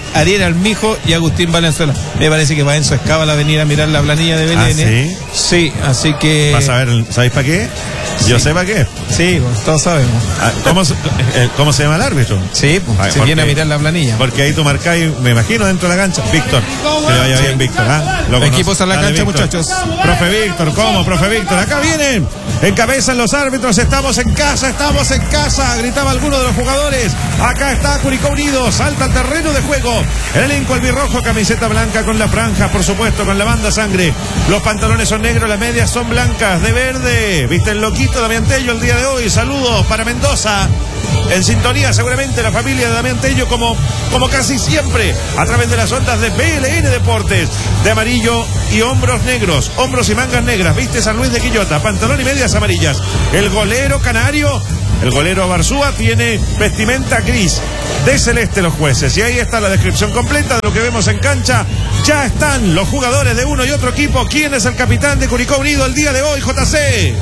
Ariel Armijo y Agustín Valenzuela. Me parece que va Enzo Escábala a venir a mirar la planilla de Belén. ¿Ah, sí? Sí, así que... Vas a ver, ¿sabéis para qué? Yo Sí. sé para qué. Sí, pues, todos sabemos. Ah, ¿Cómo, se- eh, ¿Cómo se llama el árbitro? Sí, pues, Ay, se porque- viene a mirar la planilla. Porque ahí tú marcáis, me imagino, dentro de la cancha. Víctor, que le vaya bien, Víctor. ¿Ah? Lo conoce. Equipos a la Dale, cancha, Víctor. muchachos. Profe Víctor, ¿cómo, profe Víctor? Acá vienen, encabezan los árbitros, estamos en casa, estamos en casa, gritaba alguno de los jugadores. Acá está Curicó Unido, salta al terreno de juego. El elenco albirrojo, camiseta blanca con la franja, por supuesto, con la banda sangre. Los pantalones son negros, las medias son blancas, de verde. ¿Viste el loquito Damián Tello el día de hoy? Saludos para Mendoza. En sintonía seguramente la familia de Damián Tello como, como casi siempre a través de las ondas de B L N Deportes, de amarillo y hombros negros, hombros y mangas negras, viste San Luis de Quillota, pantalón y medias amarillas. El golero canario, el golero Barzúa tiene vestimenta gris, de celeste los jueces, y ahí está la descripción completa de lo que vemos en cancha. Ya están los jugadores de uno y otro equipo. ¿Quién es el capitán de Curicó Unido el día de hoy, J C?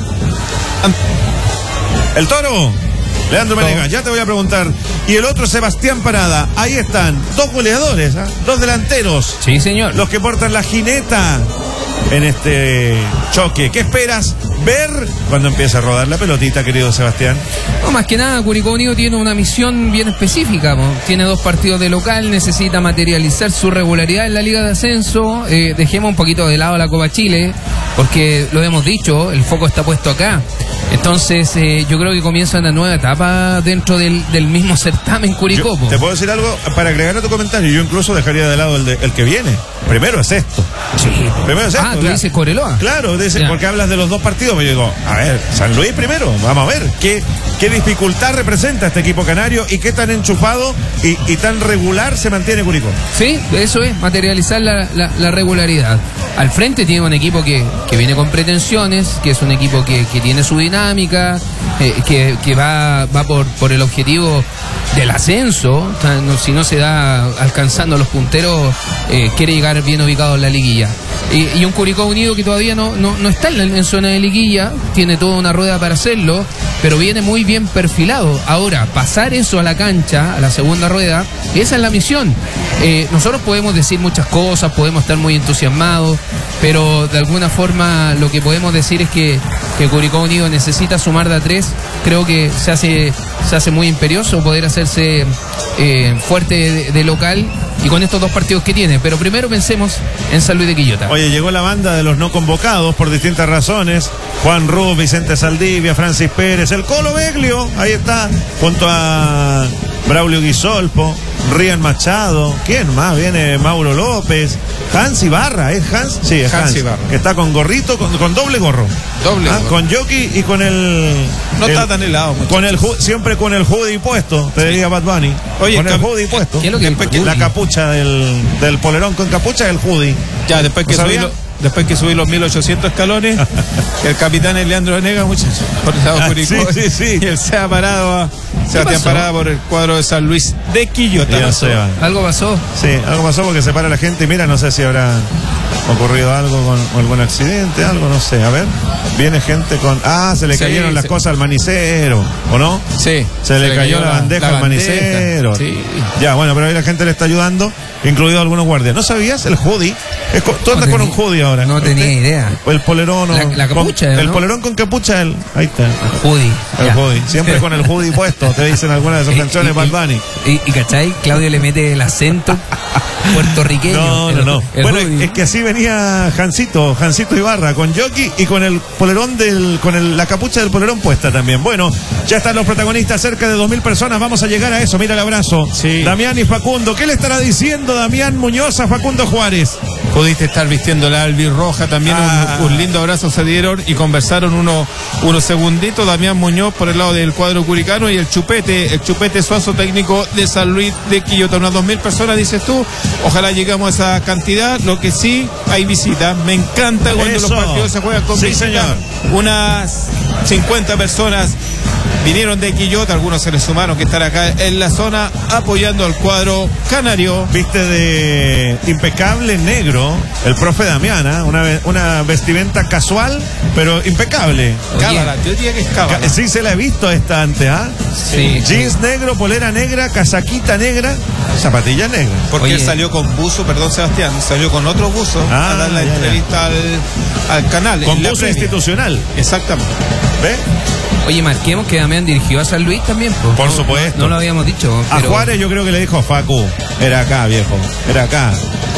El Toro, Leandro Menega, ya te voy a preguntar. Y el otro, Sebastián Parada. Ahí están, dos goleadores, ¿ah? Dos delanteros. Sí, señor. Los que portan la jineta en este choque. ¿Qué esperas ver cuando empiece a rodar la pelotita, querido Sebastián? No, más que nada, Curicó Unido tiene una misión bien específica. Po. Tiene dos partidos de local, necesita materializar su regularidad en la Liga de Ascenso. Eh, dejemos un poquito de lado la Copa Chile, porque lo hemos dicho, el foco está puesto acá. Entonces, eh, yo creo que comienza una nueva etapa dentro del, del mismo certamen Curicó. Yo, ¿te puedo decir algo? Para agregar a tu comentario, yo incluso dejaría de lado el, de, el que viene. Primero es esto. Sí. Primero es esto. Ah, tú claro. dices Coreloa. Claro, dice, porque hablas de los dos partidos. Pero yo digo, a ver, San Luis primero. Vamos a ver qué, qué dificultad representa este equipo canario y qué tan enchufado y, y tan regular se mantiene Curicó. Sí, eso es, materializar la, la, la regularidad. Al frente tiene un equipo que, que viene con pretensiones, que es un equipo que, que tiene su dinámica, eh, que, que va, va por, por el objetivo del ascenso. O sea, no, si no se da alcanzando los punteros, eh, quiere llegar bien ubicado en la liguilla. Y, y un Curicó Unido que todavía no, no, no está en, la, en zona de liguilla, tiene toda una rueda para hacerlo, pero viene muy bien perfilado. Ahora, pasar eso a la cancha, a la segunda rueda, esa es la misión. Eh, nosotros podemos decir muchas cosas, podemos estar muy entusiasmados, pero de alguna forma lo que podemos decir es que, que Curicó Unido necesita sumar de a tres. Creo que se hace, se hace muy imperioso poder hacerse eh, fuerte de, de local y con estos dos partidos que tiene. Pero primero pensemos en San Luis de Quillota. Oye, llegó la banda de los no convocados por distintas razones. Juan Ruz, Vicente Saldivia, Francis Pérez, el Colo Beglio, ahí está, junto a Braulio Guisolpo, Rian Machado. ¿Quién más? Viene Mauro López, Hans Ibarra, ¿es Hans? Sí, es Hans, Hans Ibarra. que está con gorrito, con, con doble gorro. Doble Ah, gorro. con jockey y con el... No el- está tan helado, muchachos. con el ju- siempre con el hoodie puesto, te diría Bad Bunny. Oye, con el cap- hoodie puesto. ¿qué es lo que es Después que- hoodie? la capucha del, del polerón con capucha es el hoodie. Ya, después que ¿No subí sabía? lo- después que subí los mil ochocientos escalones, el capitán es Leandro Venega, muchachos, por el lado Ah, Curicó. sí, sí, sí. Y él se ha parado a, Sebastián pasó? Parada por el cuadro de San Luis de Quillota. Ya se van. Algo pasó. Sí, algo pasó porque se para la gente y mira, no sé si habrá ocurrido algo con o algún accidente, algo, no sé. A ver, viene gente con... Ah, se le Sí, cayeron las se- cosas al manicero, ¿o no? Sí. Se, le, cayó, la bandeja la al bandeja. manicero. Sí. Ya, bueno, pero ahí la gente le está ayudando, incluido algunos guardias. ¿No sabías? El hoodie. Es co- tú No andas con un tenía- hoodie ahora. no ¿viste? tenía idea. O el polerón. o- La- la capucha, con- El ¿no? polerón con capucha. El, ahí está. Hoodie. El Ya. hoodie. Siempre con el hoodie puesto. Te dicen algunas de sus Y- canciones, y- Bad Bunny. Y, y ¿cachai? Claudio le mete el acento puertorriqueño. No, no, El- no. el Bueno, hoodie. es que así venía Jancito, Jancito Ibarra, con jockey y con el polerón del, con el- la capucha del polerón puesta también. Bueno, ya están los protagonistas, cerca de dos mil personas. Vamos a llegar a eso. Mira el abrazo. Sí. Damián y Facundo. ¿Qué le estará diciendo Damián Muñoz a Facundo Juárez? Pudiste estar vistiendo la albirroja también, Ah. un, un lindo abrazo se dieron y conversaron unos, unos segunditos. Damián Muñoz por el lado del cuadro curicano y el Chupete, el Chupete Suazo, técnico de San Luis de Quillota. Unas dos mil personas, dices tú. Ojalá lleguemos a esa cantidad. Lo que sí, hay visitas. Me encanta cuando Eso. los partidos se juegan con Sí, visitas. señor. Unas cincuenta personas vinieron de Quillota, algunos se les sumaron que están acá en la zona apoyando al cuadro canario. Viste de impecable negro el profe Damiana, una, una vestimenta casual, pero impecable. Cábala, yo diría que es cábala. Sí, se la he visto esta antes, ¿ah? Sí. Jeans negro, polera negra, casaquita negra, zapatillas negras. Porque Oye. él salió con buzo, perdón Sebastián, salió con otro buzo Ah, a dar la ya, entrevista al, al canal. Con en la buzo previa. institucional. Exactamente. ¿Ve? Oye, marquemos que Damián dirigió a San Luis también. Pues. Por No, supuesto. No lo habíamos dicho. A pero... Juárez yo creo que le dijo Facu, era acá, viejo, era acá.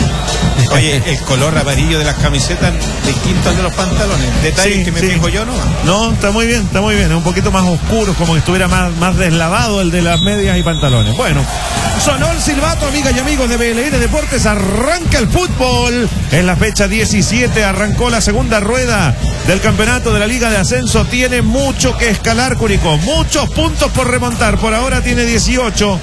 Oye, el color amarillo de las camisetas distinto al de los pantalones. Detalles Sí, que me sí. fijo yo, ¿no? No, está muy bien, está muy bien. Es un poquito más oscuro, como que estuviera más, más deslavado el de las medias y pantalones. Bueno, sonó el silbato, amigas y amigos de B L N Deportes. Arranca el fútbol. En la fecha diecisiete arrancó la segunda rueda del campeonato de la Liga de Ascenso. Tiene mucho que escalar Curicó. Muchos puntos por remontar. Por ahora tiene dieciocho.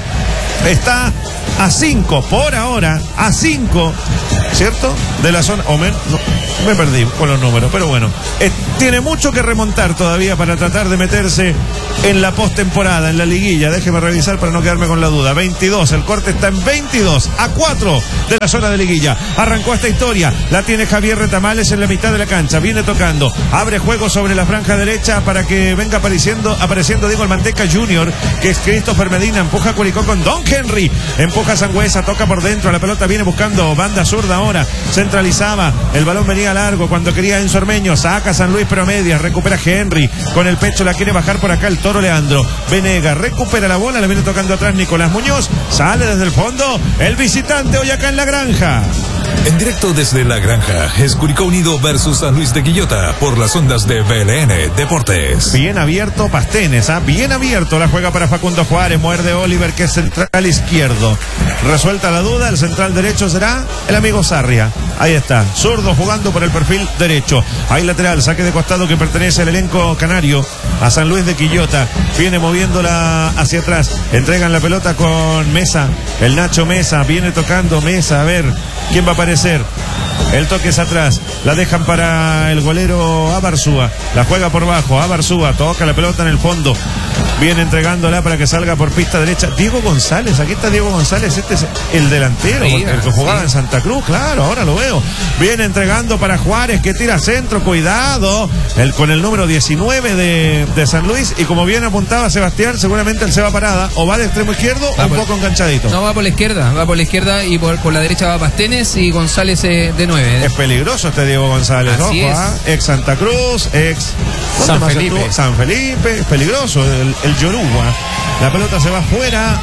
Está a cinco, por ahora, a cinco, ¿cierto? De la zona, o men, no, me perdí con los números, pero bueno, eh, tiene mucho que remontar todavía para tratar de meterse en la postemporada, en la liguilla. Déjeme revisar para no quedarme con la duda. veintidós, el corte está en veintidós, a cuatro de la zona de liguilla. Arrancó esta historia, la tiene Javier Retamales en la mitad de la cancha, viene tocando, abre juego sobre la franja derecha para que venga apareciendo, apareciendo Diego Almanteca junior, que es Christopher Medina, empuja a Curicó con Don Henry, empuja a Sangüesa, toca por dentro, la pelota viene buscando banda zurda ahora, centralizaba, el balón venía largo cuando quería Enzo Ormeño, saca San Luis pero a medias, recupera Henry, con el pecho la quiere bajar por acá el Toro Leandro, Venega, recupera la bola, la viene tocando atrás Nicolás Muñoz, sale desde el fondo, el visitante hoy acá en la granja. En directo desde la granja, es Curicó Unido versus San Luis de Quillota por las ondas de B L N Deportes. Bien abierto Pastenes, ¿ah? Bien abierto, la juega para Facundo Juárez, muerde Oliver que es central izquierdo. Resuelta la duda, el central derecho será el amigo Sarria. Ahí está, zurdo jugando por el perfil derecho. Hay lateral, saque de costado que pertenece al elenco canario a San Luis de Quillota. Viene moviéndola hacia atrás. Entregan la pelota con Mesa, el Nacho Mesa, viene tocando Mesa, a ver quién va a aparecer. El toque es atrás, la dejan para el golero Abarzúa, la juega por bajo, Abarzúa toca la pelota en el fondo, viene entregándola para que salga por pista derecha. Diego González, aquí está Diego González, este es el delantero, Sí, el que jugaba sí. en Santa Cruz, claro, ahora lo veo. Viene entregando para Juárez que tira centro, cuidado, el, con el número diecinueve de, de San Luis, y como bien apuntaba Sebastián, seguramente él se va parada, o va de extremo izquierdo Va o un por- poco enganchadito. No, va por la izquierda, va por la izquierda y por, por la derecha va Pastenes y González eh, de nueve. Es peligroso este Diego González, Así ojo, es. ¿ah? Ex Santa Cruz, ex ¿dónde San más Felipe. estuvo? San Felipe, es peligroso el, el Yoruba. La pelota se va afuera,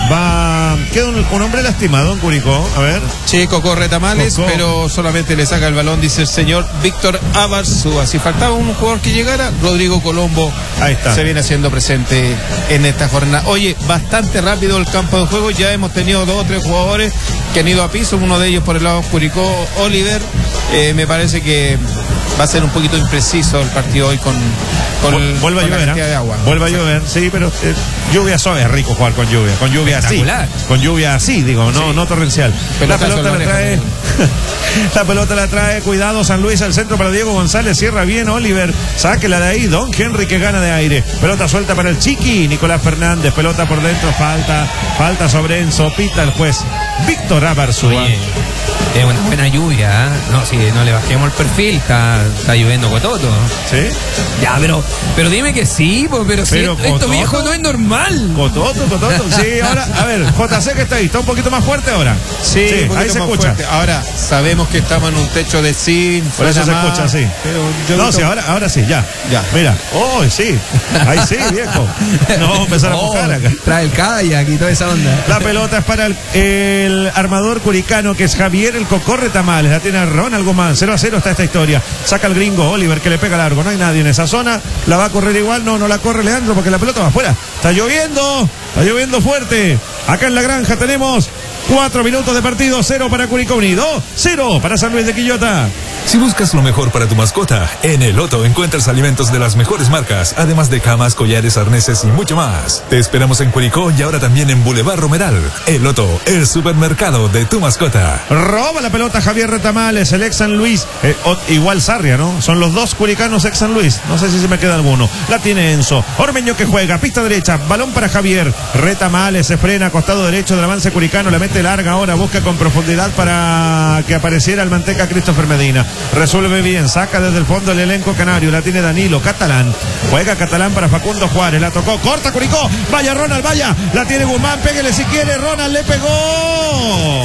va, queda un, un hombre lastimado en Curicó, a ver. Chico corre tamales, Cocó. pero solamente le saca el balón, dice el señor Víctor Abarzúa. Si faltaba un jugador que llegara, Rodrigo Colombo Ahí está. se viene haciendo presente en esta jornada. Oye, bastante rápido el campo de juego, ya hemos tenido dos o tres jugadores que han ido a piso, uno de ellos por el lado de Curicó, Oliver. Eh, me parece que va a ser un poquito impreciso el partido hoy con, con, Vu- Vuelve a con la llover, cantidad ¿ah? de agua. Vuelve a llover, sí, pero eh, lluvia suave, es rico jugar con lluvia, con lluvia así. Espectacular. Con lluvia así, digo, no, Sí. no torrencial. Pelotazo la pelota en la la trae. oreja. La pelota la trae, cuidado, San Luis al centro para Diego González, cierra bien Oliver, sáquela de ahí, Don Henry que gana de aire, pelota suelta para el Chiqui, Nicolás Fernández, pelota por dentro, falta, falta sobre Enzo, pita el juez Víctor Abarzúa. Oye, es una buena lluvia, ¿eh? No, si no le bajemos el perfil, está, está lloviendo cototo. ¿Sí? Ya, pero, pero dime que sí, po, pero, si Pero esto, esto cototo. viejo no es normal. Cototo, Cototo, sí, ahora, a ver, J C que está ahí, está un poquito más fuerte ahora. Sí, un poquito ahí se más escucha. fuerte. Ahora, sabemos que estamos en un techo de zinc, Por eso se frena escucha más, así. pero yo No, creo- sí, ahora, ahora sí, ya. Ya. Mira, oh, sí. Ahí sí, viejo. No vamos a empezar a Oh, mojar acá. trae el kayak y toda esa onda. La pelota es para el, el armador curicano que es Javier el Cocorre Tamales. La tiene Ronald Guzmán. cero a cero está esta historia. Saca el gringo Oliver que le pega largo. No hay nadie en esa zona. La va a correr igual. No, no la corre Leandro porque la pelota va afuera. Está lloviendo. Está lloviendo fuerte. Acá en la granja tenemos Cuatro minutos de partido, cero para Curicó Unido, cero para San Luis de Quillota. Si buscas lo mejor para tu mascota, en El Loto encuentras alimentos de las mejores marcas, además de camas, collares, arneses y mucho más. Te esperamos en Curicó y ahora también en Boulevard Romeral. El Loto, el supermercado de tu mascota. Roba la pelota Javier Retamales, el ex San Luis, eh, o, igual Sarria, ¿no? Son los dos curicanos ex San Luis. No sé si se me queda alguno. La tiene Enzo. Ormeño que juega, pista derecha, balón para Javier. Retamales se frena, costado derecho del avance curicano, la mete larga ahora, busca con profundidad para que apareciera el manteca Christopher Medina. Resuelve bien, saca desde el fondo el elenco canario, la tiene Danilo, Catalán, juega Catalán para Facundo Juárez, la tocó, corta Curicó, vaya Ronald, vaya, la tiene Guzmán, pégale si quiere, Ronald le pegó,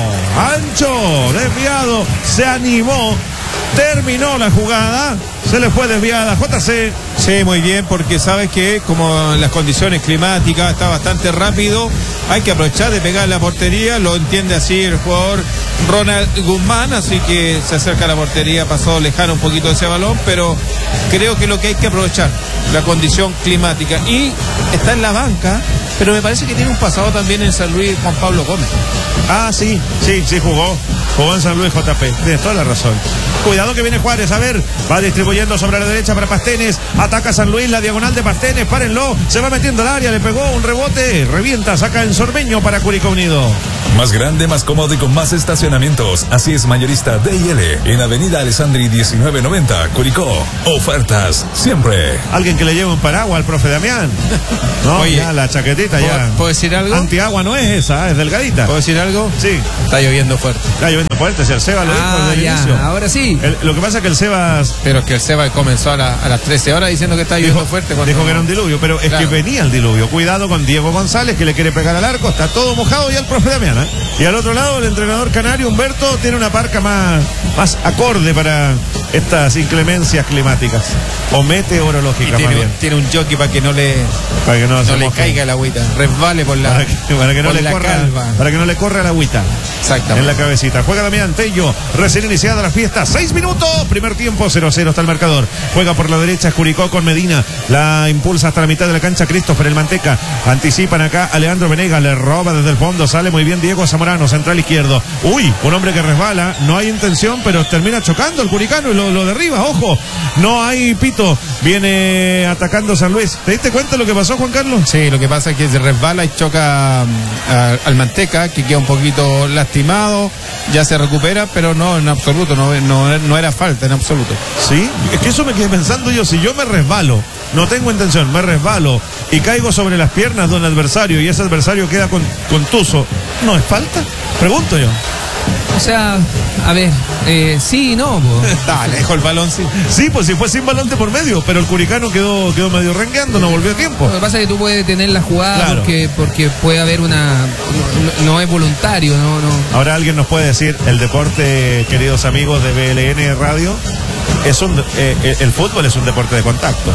ancho, desviado, se animó, terminó la jugada, se le fue desviada, J C. Sí, muy bien, porque sabes que como las condiciones climáticas está bastante rápido, hay que aprovechar de pegar la portería, lo entiende así el jugador Ronald Guzmán, así que se acerca a la portería, pasó lejano un poquito de ese balón, pero creo que lo que hay que aprovechar, la condición climática, y está en la banca, pero me parece que tiene un pasado también en San Luis Juan Pablo Gómez. Ah, sí, sí, sí jugó, jugó en San Luis J P, tienes toda la razón. Cuidado que viene Juárez, a ver, va distribuyendo sobre la derecha para Pastenes, ataca San Luis, la diagonal de Pastenes, párenlo, se va metiendo al área, le pegó un rebote, revienta, saca en Sorbeño para Curicó Unido. Más grande, más cómodo y con más estacionamientos. Así es mayorista D y L en Avenida Alessandri diecinueve noventa, Curicó. Ofertas siempre. Alguien que le lleve un paraguas al profe Damián. No, Oye, ya la chaquetita ya. ¿Puedo decir algo? Antiagua no es esa, es delgadita. ¿Puedo decir algo? Sí. Está lloviendo fuerte. Está lloviendo fuerte, si el Seba lo dijo Ah, desde el ya, inicio. ahora sí. El- lo que pasa es que el Sebas Pero es que el Seba comenzó a, la- a las trece horas diciendo que está lloviendo dijo, fuerte. Cuando dijo que no. era un diluvio, pero es Claro. que venía el diluvio. Cuidado con Diego González, que le quiere pegar al arco, está todo mojado ya el profe Damián, ¿eh? Y al otro lado el entrenador canario Humberto tiene una parca más, más acorde para estas inclemencias climáticas o Y meteorológicas más tiene, bien. tiene un jockey para que no le, Para que no, se no le moje. caiga el agüita, resbale por la, Para que, para que no por le la corra, calva. para que no le corra la agüita Exactamente. en la cabecita. Juega Damián Tello, recién iniciada la fiesta, seis minutos, primer tiempo, cero cero está el marcador. Juega por la derecha Curicó con Medina, la impulsa hasta la mitad de la cancha Christopher el Manteca, anticipan acá a Leandro Venegas, le roba desde el fondo, sale muy bien Diego Zamorano, central izquierdo. Uy, un hombre que resbala, no hay intención, pero termina chocando el curicano y lo, lo derriba, ojo, no hay pito, viene atacando San Luis. ¿Te diste cuenta de lo que pasó, Juan Carlos? Sí, lo que pasa es que se resbala y choca mm, a- al Manteca, que queda un poquito lastimado, ya se recupera, pero no, en absoluto, no, no, no era falta, en absoluto. Sí, es que eso me quedé pensando yo, si yo me resbalo, no tengo intención, me resbalo y caigo sobre las piernas de un adversario y ese adversario queda con, contuso, ¿no es falta? Pregunto yo. O sea, a ver, eh, sí y no, po. Dale, dejó el balón, sí. Sí, pues si fue sin balón de por medio, pero el curicano quedó, quedó medio rengueando, no volvió a tiempo. Lo que pasa es que tú puedes tener la jugada Claro. porque, porque puede haber una... No, no es voluntario, no, no. Ahora alguien nos puede decir, el deporte, queridos amigos de B L N Radio, es un, eh, el fútbol es un deporte de contacto.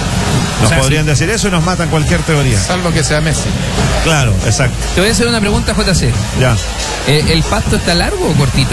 Nos O sea, podrían sí. decir eso y nos matan cualquier teoría. Salvo que sea Messi. Claro, exacto. Te voy a hacer una pregunta, J C. Ya. Eh, ¿El pasto está largo o cortito?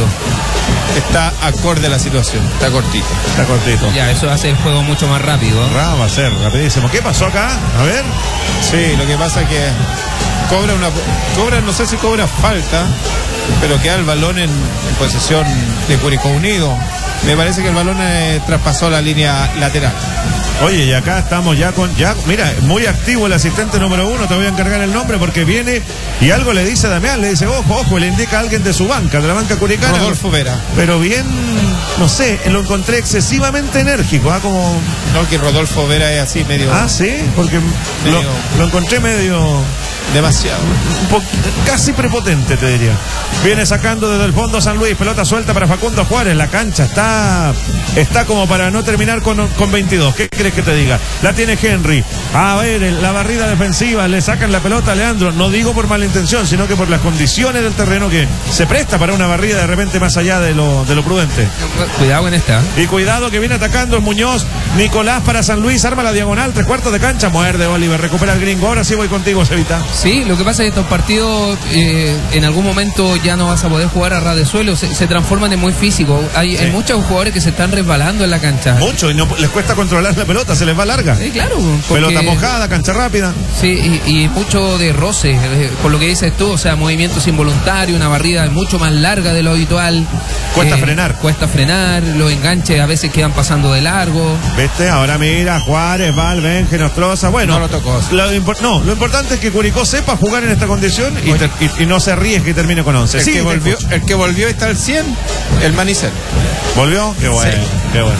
Está acorde a la situación, está cortito. Está cortito. Ya, eso hace el juego mucho más rápido. Ra, va a ser rapidísimo. ¿Qué pasó acá? A ver. Sí, lo que pasa es que cobra una cobra, no sé si cobra falta, pero queda el balón en, en posesión de Curicó Unido. Me parece que el balón eh, traspasó la línea lateral. Oye, y acá estamos ya con, ya, mira, muy activo el asistente número uno, te voy a encargar el nombre porque viene y algo le dice a Damián, le dice, ojo, ojo, le indica a alguien de su banca, de la banca curicana. Rodolfo Vera. Pero bien, no sé, lo encontré excesivamente enérgico, ¿ah? Como... No, que Rodolfo Vera es así, medio... Ah, sí, porque lo, Medio- lo encontré medio... Demasiado. Un po- casi prepotente, te diría. Viene sacando desde el fondo San Luis, pelota suelta para Facundo Juárez, la cancha está está como para no terminar con, con veintidós. ¿Qué crees que te diga? La tiene Henry. A ver, la barrida defensiva, le sacan la pelota a Leandro, no digo por mala intención, sino que por las condiciones del terreno que se presta para una barrida de repente más allá de lo, de lo prudente. Cuidado con esta. Y cuidado que viene atacando el Muñoz, Nicolás para San Luis, arma la diagonal, tres cuartos de cancha, muerde Oliver, recupera el gringo, ahora sí voy contigo, Cevita. Sí, lo que pasa es que estos partidos eh, en algún momento ya no vas a poder jugar a ras de suelo, se, se transforman en muy físico. Hay, sí. hay muchos jugadores que se están resbalando en la cancha. Mucho, y no les cuesta controlar la pelota, se les va larga. Sí, claro. Porque, pelota mojada, cancha rápida. Sí, y, y mucho de roce, eh, por lo que dices tú, o sea, movimientos involuntarios, una barrida mucho más larga de lo habitual. Cuesta eh, frenar. Cuesta frenar, los enganches a veces quedan pasando de largo. ¿Viste? Ahora mira, Juárez, Val, Benje, Nostroza, bueno. No lo tocó. Lo, no, lo importante es que Curicó sepa jugar en esta condición y, ter, y, y no se arriesgue y termine con once. El, sí, que volvió, el que volvió está al cien, el Manicel. ¿Volvió? Qué bueno, sí. Qué bueno.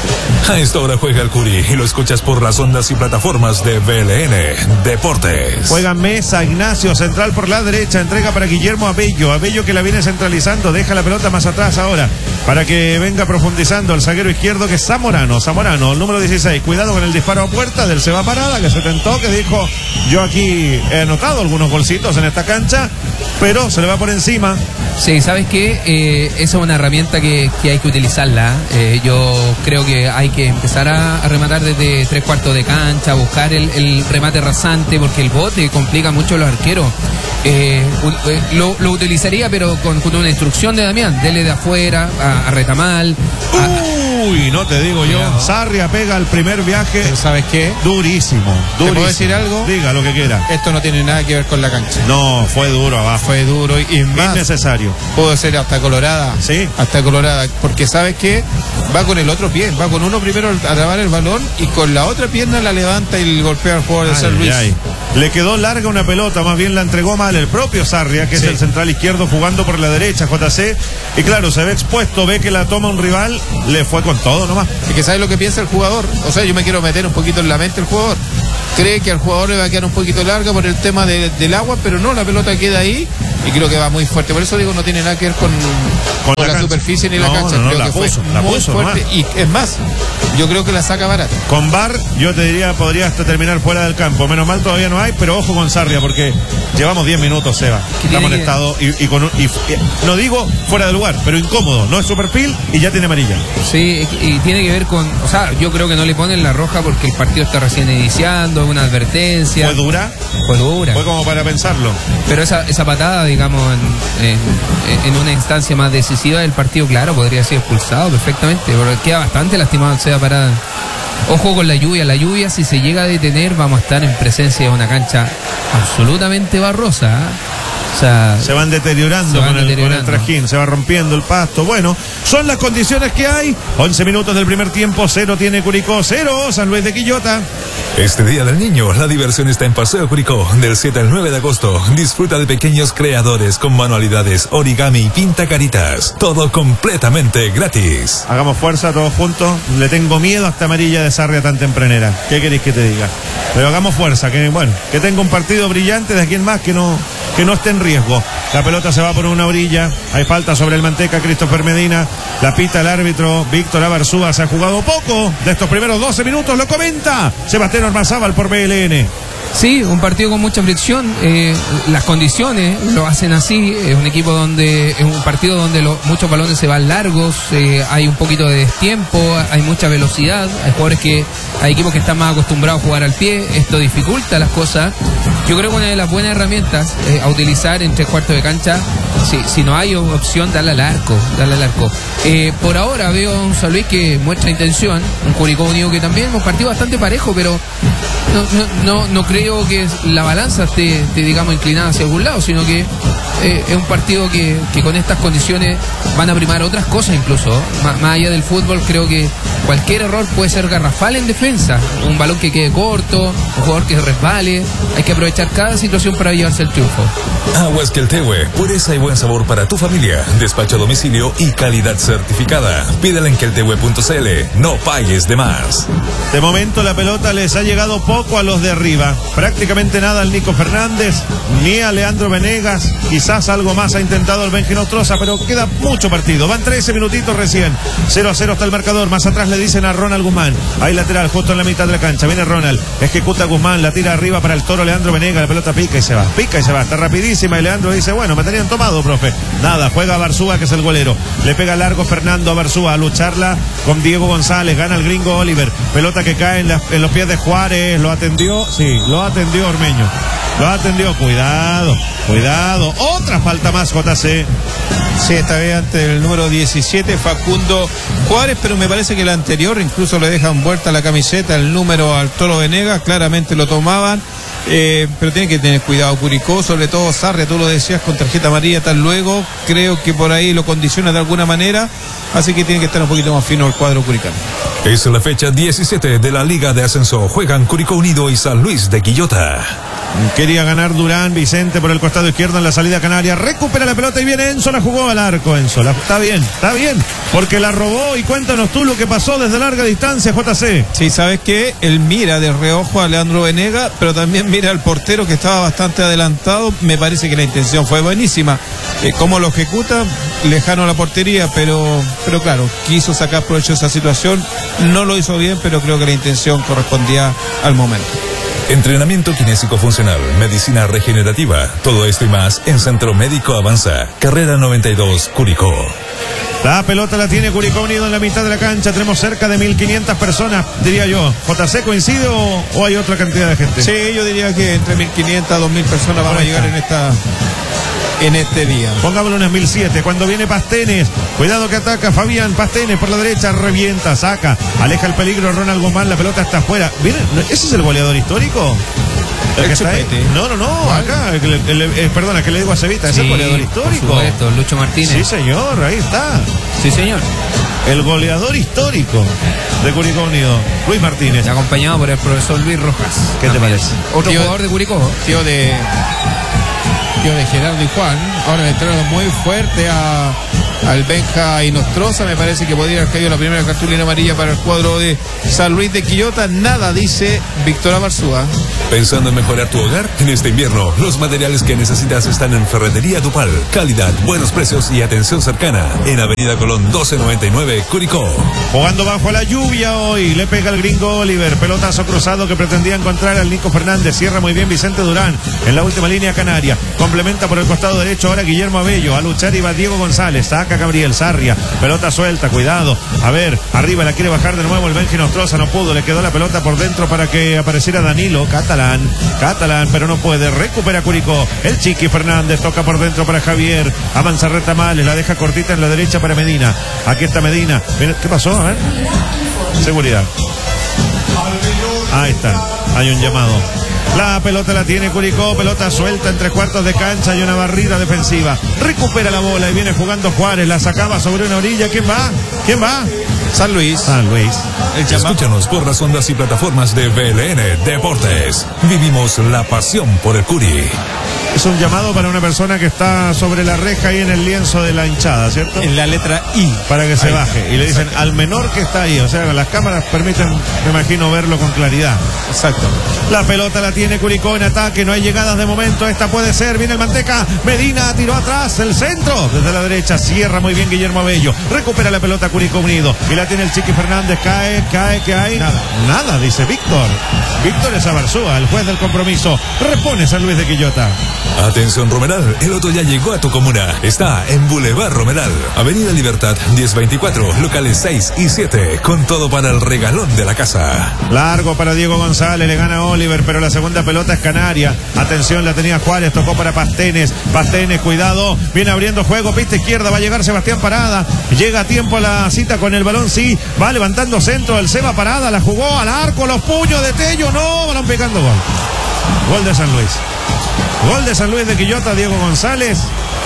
A esta hora juega el Curi y lo escuchas por las ondas y plataformas de B L N Deportes. Juega Mesa, Ignacio, central por la derecha, entrega para Guillermo Abello, Abello que la viene centralizando, deja la pelota más atrás ahora, para que venga profundizando el zaguero izquierdo que es Zamorano, Zamorano, el número dieciséis, cuidado con el disparo a puerta del Seba Parada, que se tentó, que dijo, yo aquí he anotado algunos golcitos en esta cancha, pero se le va por encima. Sí, ¿sabes qué? Eh, esa es una herramienta que, que hay que utilizarla. Eh, yo creo que hay que empezar a, a rematar desde tres cuartos de cancha, buscar el, el remate rasante, porque el bote complica mucho a los arqueros. Eh, lo, lo utilizaría, pero con, con una instrucción de Damián, dele de afuera, a, a Retamal. A... Uy, no te digo yo. No. Sarria pega el primer viaje. ¿Pero sabes qué? Durísimo, durísimo. ¿Te puedo decir algo? Diga lo que quiera. Esto no tiene nada que ver con la cancha. No, fue duro abajo. Fue duro y, y más. Innecesario. Pudo ser hasta colorada. Sí. Hasta colorada. Porque sabes qué? Va con el otro pie. Va con uno primero a trabar el balón y con la otra pierna la levanta y golpea al jugador de San Luis. Ay. Le quedó larga una pelota, más bien la entregó mal el propio Sarria, que sí. es el central izquierdo jugando por la derecha, J C. Y claro, se ve expuesto, ve que la toma un rival, le fue con todo nomás. Y que sabe lo que piensa el jugador. O sea, yo me quiero meter un poquito en la mente del jugador. Cree que al jugador le va a quedar un poquito larga por el tema de, del agua, pero no, la pelota queda ahí y creo que va muy fuerte. Por eso digo, no tiene nada que ver con, con, con la, la superficie ni no, la cancha. No, no, creo la que puso, fue la muy puso, fuerte. Nomás. Y es más, yo creo que la saca barata. Con V A R, yo te diría, podría hasta terminar fuera del campo. Menos mal todavía no hay, pero ojo con Sarria, porque llevamos diez minutos, Seba. Estamos en estado, y, y, con, y, y no digo fuera de lugar, pero incómodo. No es su perfil y ya tiene amarilla. Sí, y tiene que ver con, o sea, yo creo que no le ponen la roja porque el partido está recién iniciando, una advertencia. ¿Fue dura? Fue dura. Fue como para pensarlo. Pero esa, esa patada, digamos, en, en, en una instancia más decisiva del partido, claro, podría ser expulsado perfectamente, porque queda bastante lastimado el Seba Parada. Ojo con la lluvia, la lluvia si se llega a detener vamos a estar en presencia de una cancha absolutamente barrosa, ¿eh? O sea, se van deteriorando, se van con, deteriorando. El, con el trajín, se va rompiendo el pasto. Bueno, son las condiciones que hay. once minutos del primer tiempo, cero tiene Curicó, cero San Luis de Quillota. Este Día del Niño, la diversión está en Paseo Curicó, del siete al nueve de agosto. Disfruta de pequeños creadores con manualidades, origami y pinta caritas. Todo completamente gratis. Hagamos fuerza todos juntos. Le tengo miedo a esta amarilla de Sarria tan tempranera. ¿Qué queréis que te diga? Pero hagamos fuerza, que bueno, que tenga un partido brillante de aquí en más, que no, que no esté en riesgo. La pelota se va por una orilla. Hay falta sobre el Manteca, Christopher Medina. La pita el árbitro Víctor Abarzúa. Se ha jugado poco de estos primeros doce minutos. Lo comenta Sebastián Ormazábal por B L N. Sí, un partido con mucha fricción. Eh, las condiciones lo hacen así. Es un equipo donde, es un partido donde lo, muchos balones se van largos. Eh, hay un poquito de destiempo, hay mucha velocidad. Hay jugadores que, hay equipos que están más acostumbrados a jugar al pie. Esto dificulta las cosas. Yo creo que una de las buenas herramientas eh, a utilizar en tres cuartos de cancha, si, si no hay opción, darle al arco, darle al arco. Eh, por ahora veo a un San Luis que muestra intención, un Curicó Unido que también es un partido bastante parejo, pero no, no, no, no creo que la balanza esté, esté, digamos, inclinada hacia algún lado, sino que eh, es un partido que, que con estas condiciones van a primar otras cosas incluso. Más, más allá del fútbol, creo que cualquier error puede ser garrafal en defensa. Un balón que quede corto, un jugador que resbale. Hay que aprovechar cada situación para llevarse el triunfo. Aguas Queltehue, pureza y buen sabor para tu familia. Despacho a domicilio y calidad certificada. Pídela en queltehue punto c l. No pagues de más. De momento la pelota les ha llegado poco a los de arriba. Prácticamente nada al Nico Fernández, ni a Leandro Venegas. Quizás algo más ha intentado el Benji Nostroza, pero queda mucho partido. Van trece minutitos recién. cero a cero hasta el marcador. Más atrás le dicen a Ronald Guzmán. Hay lateral justo en la mitad de la cancha. Viene Ronald. Ejecuta Guzmán. La tira arriba para el toro Leandro Venegas. La pelota pica y se va. Pica y se va. Está rapidísima. Y Leandro dice, bueno, me tenían tomado, profe. Nada. Juega a Barzúa, que es el golero. Le pega largo Fernando a Barzúa. A lucharla con Diego González. Gana el gringo Oliver. Pelota que cae en, la, en los pies de Juárez. Lo atendió. Sí, lo atendió Ormeño. Lo atendió, cuidado, cuidado. Otra falta más, J C. Sí, esta vez ante el número diecisiete, Facundo Juárez, pero me parece que el anterior incluso le dejan vuelta la camiseta, el número al Toro Venegas, claramente lo tomaban, eh, pero tiene que tener cuidado Curicó, sobre todo Sarria, tú lo decías, con tarjeta amarilla tal luego, creo que por ahí lo condiciona de alguna manera, así que tiene que estar un poquito más fino el cuadro curicano. Es la fecha diecisiete de la Liga de Ascenso. Juegan Curicó Unido y San Luis de Quillota. Quería ganar Durán, Vicente por el costado izquierdo en la salida canaria. Recupera la pelota y viene Enzo, la jugó al arco. Enzo, la, está bien, está bien, porque la robó. Y cuéntanos tú lo que pasó desde larga distancia, J C. Sí, ¿sabes qué? Él mira de reojo a Leandro Venegas, pero también mira al portero que estaba bastante adelantado. Me parece que la intención fue buenísima. Eh, cómo lo ejecuta, lejano a la portería, pero, pero claro, quiso sacar provecho de esa situación. No lo hizo bien, pero creo que la intención correspondía al momento. Entrenamiento kinésico funcional, medicina regenerativa, todo esto y más en Centro Médico Avanza, carrera noventa y dos, Curicó. La pelota la tiene Curicó Unido en la mitad de la cancha. Tenemos cerca de mil quinientas personas, diría yo. ¿J C coincide o, o hay otra cantidad de gente? Sí, yo diría que entre mil quinientas a dos mil personas van a llegar en esta... en este día. Pongámoslo unas mil siete. Cuando viene Pastenes, cuidado que ataca Fabián Pastenes por la derecha, revienta, saca, aleja el peligro Ronald Guzmán, la pelota está afuera. ¿Viene? ¿Ese es el goleador histórico? ¿El, el que está ahí? No, no, no, acá, el, el, el, el, perdona, que le digo a Cevita, sí, es el goleador histórico. Por supuesto, Lucho Martínez. Sí, señor, ahí está. Sí, señor. El goleador histórico de Curicó Unido, Luis Martínez. Acompañado por el profesor Luis Rojas. ¿Qué te parece? Otro tío, jugador de Curicó. Tío de... de Gerardo y Juan, ahora le entraron muy fuerte a, al Benja y Nostroza, me parece que podría haber caído la primera cartulina amarilla para el cuadro de San Luis de Quillota, nada dice Víctor Abarzúa. ¿Pensando en mejorar tu hogar? En este invierno, los materiales que necesitas están en Ferretería Dupal. Calidad, buenos precios y atención cercana. En Avenida Colón doce noventa y nueve, Curicó. Jugando bajo la lluvia hoy, le pega el gringo Oliver. Pelotazo cruzado que pretendía encontrar al Nico Fernández. Cierra muy bien Vicente Durán en la última línea canaria. Complementa por el costado derecho ahora Guillermo Abello. A luchar iba Diego González. Saca Gabriel Sarria. Pelota suelta, cuidado. A ver, arriba la quiere bajar de nuevo el Benji Nostroza. No pudo, le quedó la pelota por dentro para que apareciera Danilo Catalán. Catalán, pero no puede. Recupera Curicó. El Chiqui Fernández toca por dentro para Javier. Avanza Retamales, la deja cortita en la derecha para Medina. Aquí está Medina. ¿Qué pasó? A ver. Seguridad. Ahí está. Hay un llamado. La pelota la tiene Curicó, pelota suelta en tres cuartos de cancha y una barrida defensiva. Recupera la bola y viene jugando Juárez, la sacaba sobre una orilla. ¿Quién va? ¿Quién va? San Luis. San Luis. Escúchanos por las ondas y plataformas de B L N Deportes. Vivimos la pasión por el Curi. Es un llamado para una persona que está sobre la reja ahí en el lienzo de la hinchada, ¿cierto? En la letra I. Para que se ahí baje. Y le dicen al menor que está ahí. O sea, las cámaras permiten, me imagino, verlo con claridad. Exacto. La pelota la tiene Curicó en ataque. No hay llegadas de momento. Esta puede ser. Viene el Manteca. Medina tiró atrás. El centro. Desde la derecha. Cierra muy bien Guillermo Abello. Recupera la pelota Curicó Unido. Y la tiene el Chiqui Fernández. Cae, cae, que hay. Nada. Nada, dice Víctor. Víctor es Abarzúa, el juez del compromiso. Repone San Luis de Quillota. Atención Romeral, el Otto ya llegó a tu comuna. Está en Boulevard Romeral, Avenida Libertad diez veinticuatro, locales seis y siete, con todo para el regalón de la casa. Largo para Diego González, le gana Oliver, pero la segunda pelota es canaria. Atención, la tenía Juárez, tocó para Pastenes. Pastenes, cuidado, viene abriendo juego, pista izquierda, va a llegar Sebastián Parada. Llega a tiempo a la cita con el balón, sí, va levantando centro el Seba Parada, la jugó al arco, los puños de Tello, no, balón pegando gol. Gol de San Luis. Gol de San Luis de Quillota, Diego González.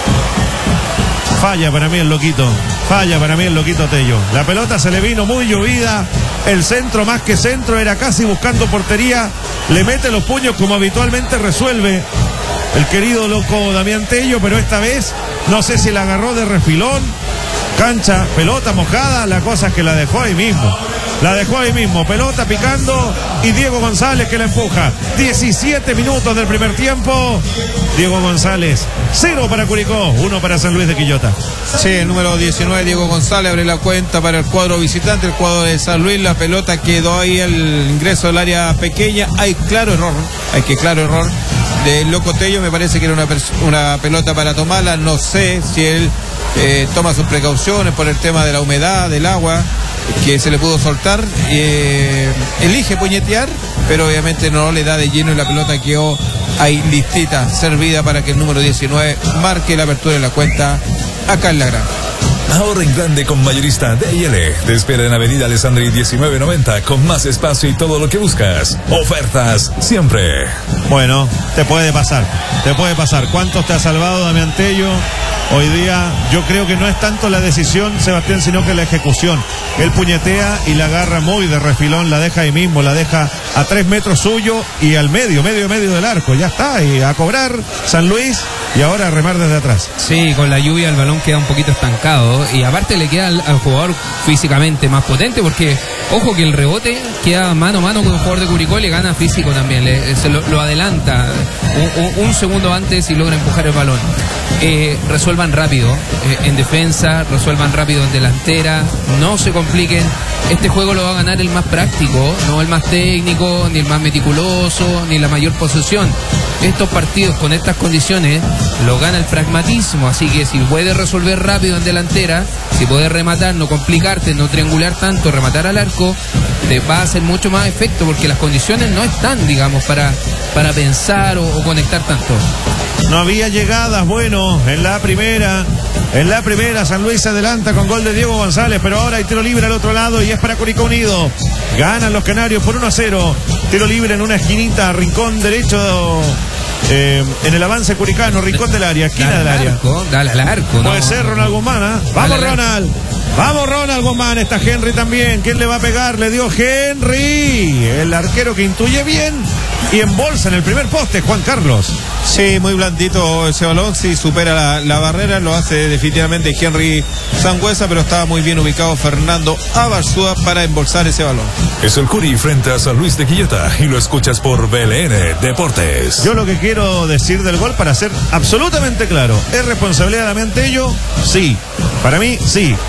Falla para mí el loquito. Falla para mí el loquito Tello. La pelota se le vino muy llovida. El centro más que centro era casi buscando portería. Le mete los puños como habitualmente resuelve el querido loco Damián Tello, pero esta vez no sé si la agarró de refilón. Cancha, pelota mojada, la cosa es que la dejó ahí mismo. La dejó ahí mismo, pelota picando y Diego González que la empuja. diecisiete minutos del primer tiempo. Diego González, cero para Curicó, uno para San Luis de Quillota. Sí, el número diecinueve, Diego González, abre la cuenta para el cuadro visitante, el cuadro de San Luis. La pelota quedó ahí al ingreso del área pequeña. Hay claro error, hay que claro error del loco Tello. Me parece que era una, una pelota para tomarla. No sé si él eh, toma sus precauciones por el tema de la humedad, del agua. que se le pudo soltar, eh, elige puñetear, pero obviamente no le da de lleno y la pelota quedó ahí listita, servida para que el número diecinueve marque la apertura de la cuenta acá en la granja. Ahorra en grande con Mayorista D y L. Te espera en Avenida Alessandri diecinueve noventa con más espacio y todo lo que buscas. Ofertas siempre. Bueno, te puede pasar, te puede pasar. ¿Cuántos te ha salvado Damián Tello? Hoy día yo creo que no es tanto la decisión, Sebastián, sino que la ejecución. Él puñetea y la agarra muy de refilón, la deja ahí mismo, la deja a tres metros suyo y al medio, medio, medio del arco. Ya está, y a cobrar San Luis y ahora a remar desde atrás. Sí, con la lluvia el balón queda un poquito estancado y aparte le queda al, al jugador físicamente más potente porque, ojo que el rebote queda mano a mano con un jugador de Curicó y le gana físico también, le, se lo, lo adelanta un, un, un segundo antes y logra empujar el balón. Eh, resuelvan rápido eh, en defensa, resuelvan rápido en delantera, no se compliquen. Este juego lo va a ganar el más práctico, no el más técnico, ni el más meticuloso, ni la mayor posesión. Estos partidos con estas condiciones lo gana el pragmatismo, así que si puedes resolver rápido en delantera, si puedes rematar, no complicarte, no triangular tanto, rematar al arco, te va a hacer mucho más efecto porque las condiciones no están, digamos, para, para pensar o, o conectar tanto. No había llegadas, bueno, en la primera, en la primera San Luis se adelanta con gol de Diego González, pero ahora hay tiro libre al otro lado y es para Curicó Unido. Ganan los canarios por uno a cero. Tiro libre en una esquinita, rincón derecho, eh, en el avance curicano, rincón del área, esquina dale del área. Arco, dale al arco. Puede no. ser Ronald Guzmán, ¿eh? Vamos Ronald. Vamos Ronald Guzmán, está Henry también. ¿Quién le va a pegar? Le dio Henry, el arquero que intuye bien y embolsa en el primer poste, Juan Carlos. Sí, muy blandito ese balón, sí, supera la, la barrera, lo hace definitivamente Henry Sangüesa, pero estaba muy bien ubicado Fernando Abarzúa para embolsar ese balón. Es el Curi frente a San Luis de Quillota y lo escuchas por B L N Deportes. Yo lo que quiero decir del gol, para ser absolutamente claro, ¿es responsabilidad de Damián Tello? Sí. Para mí, sí.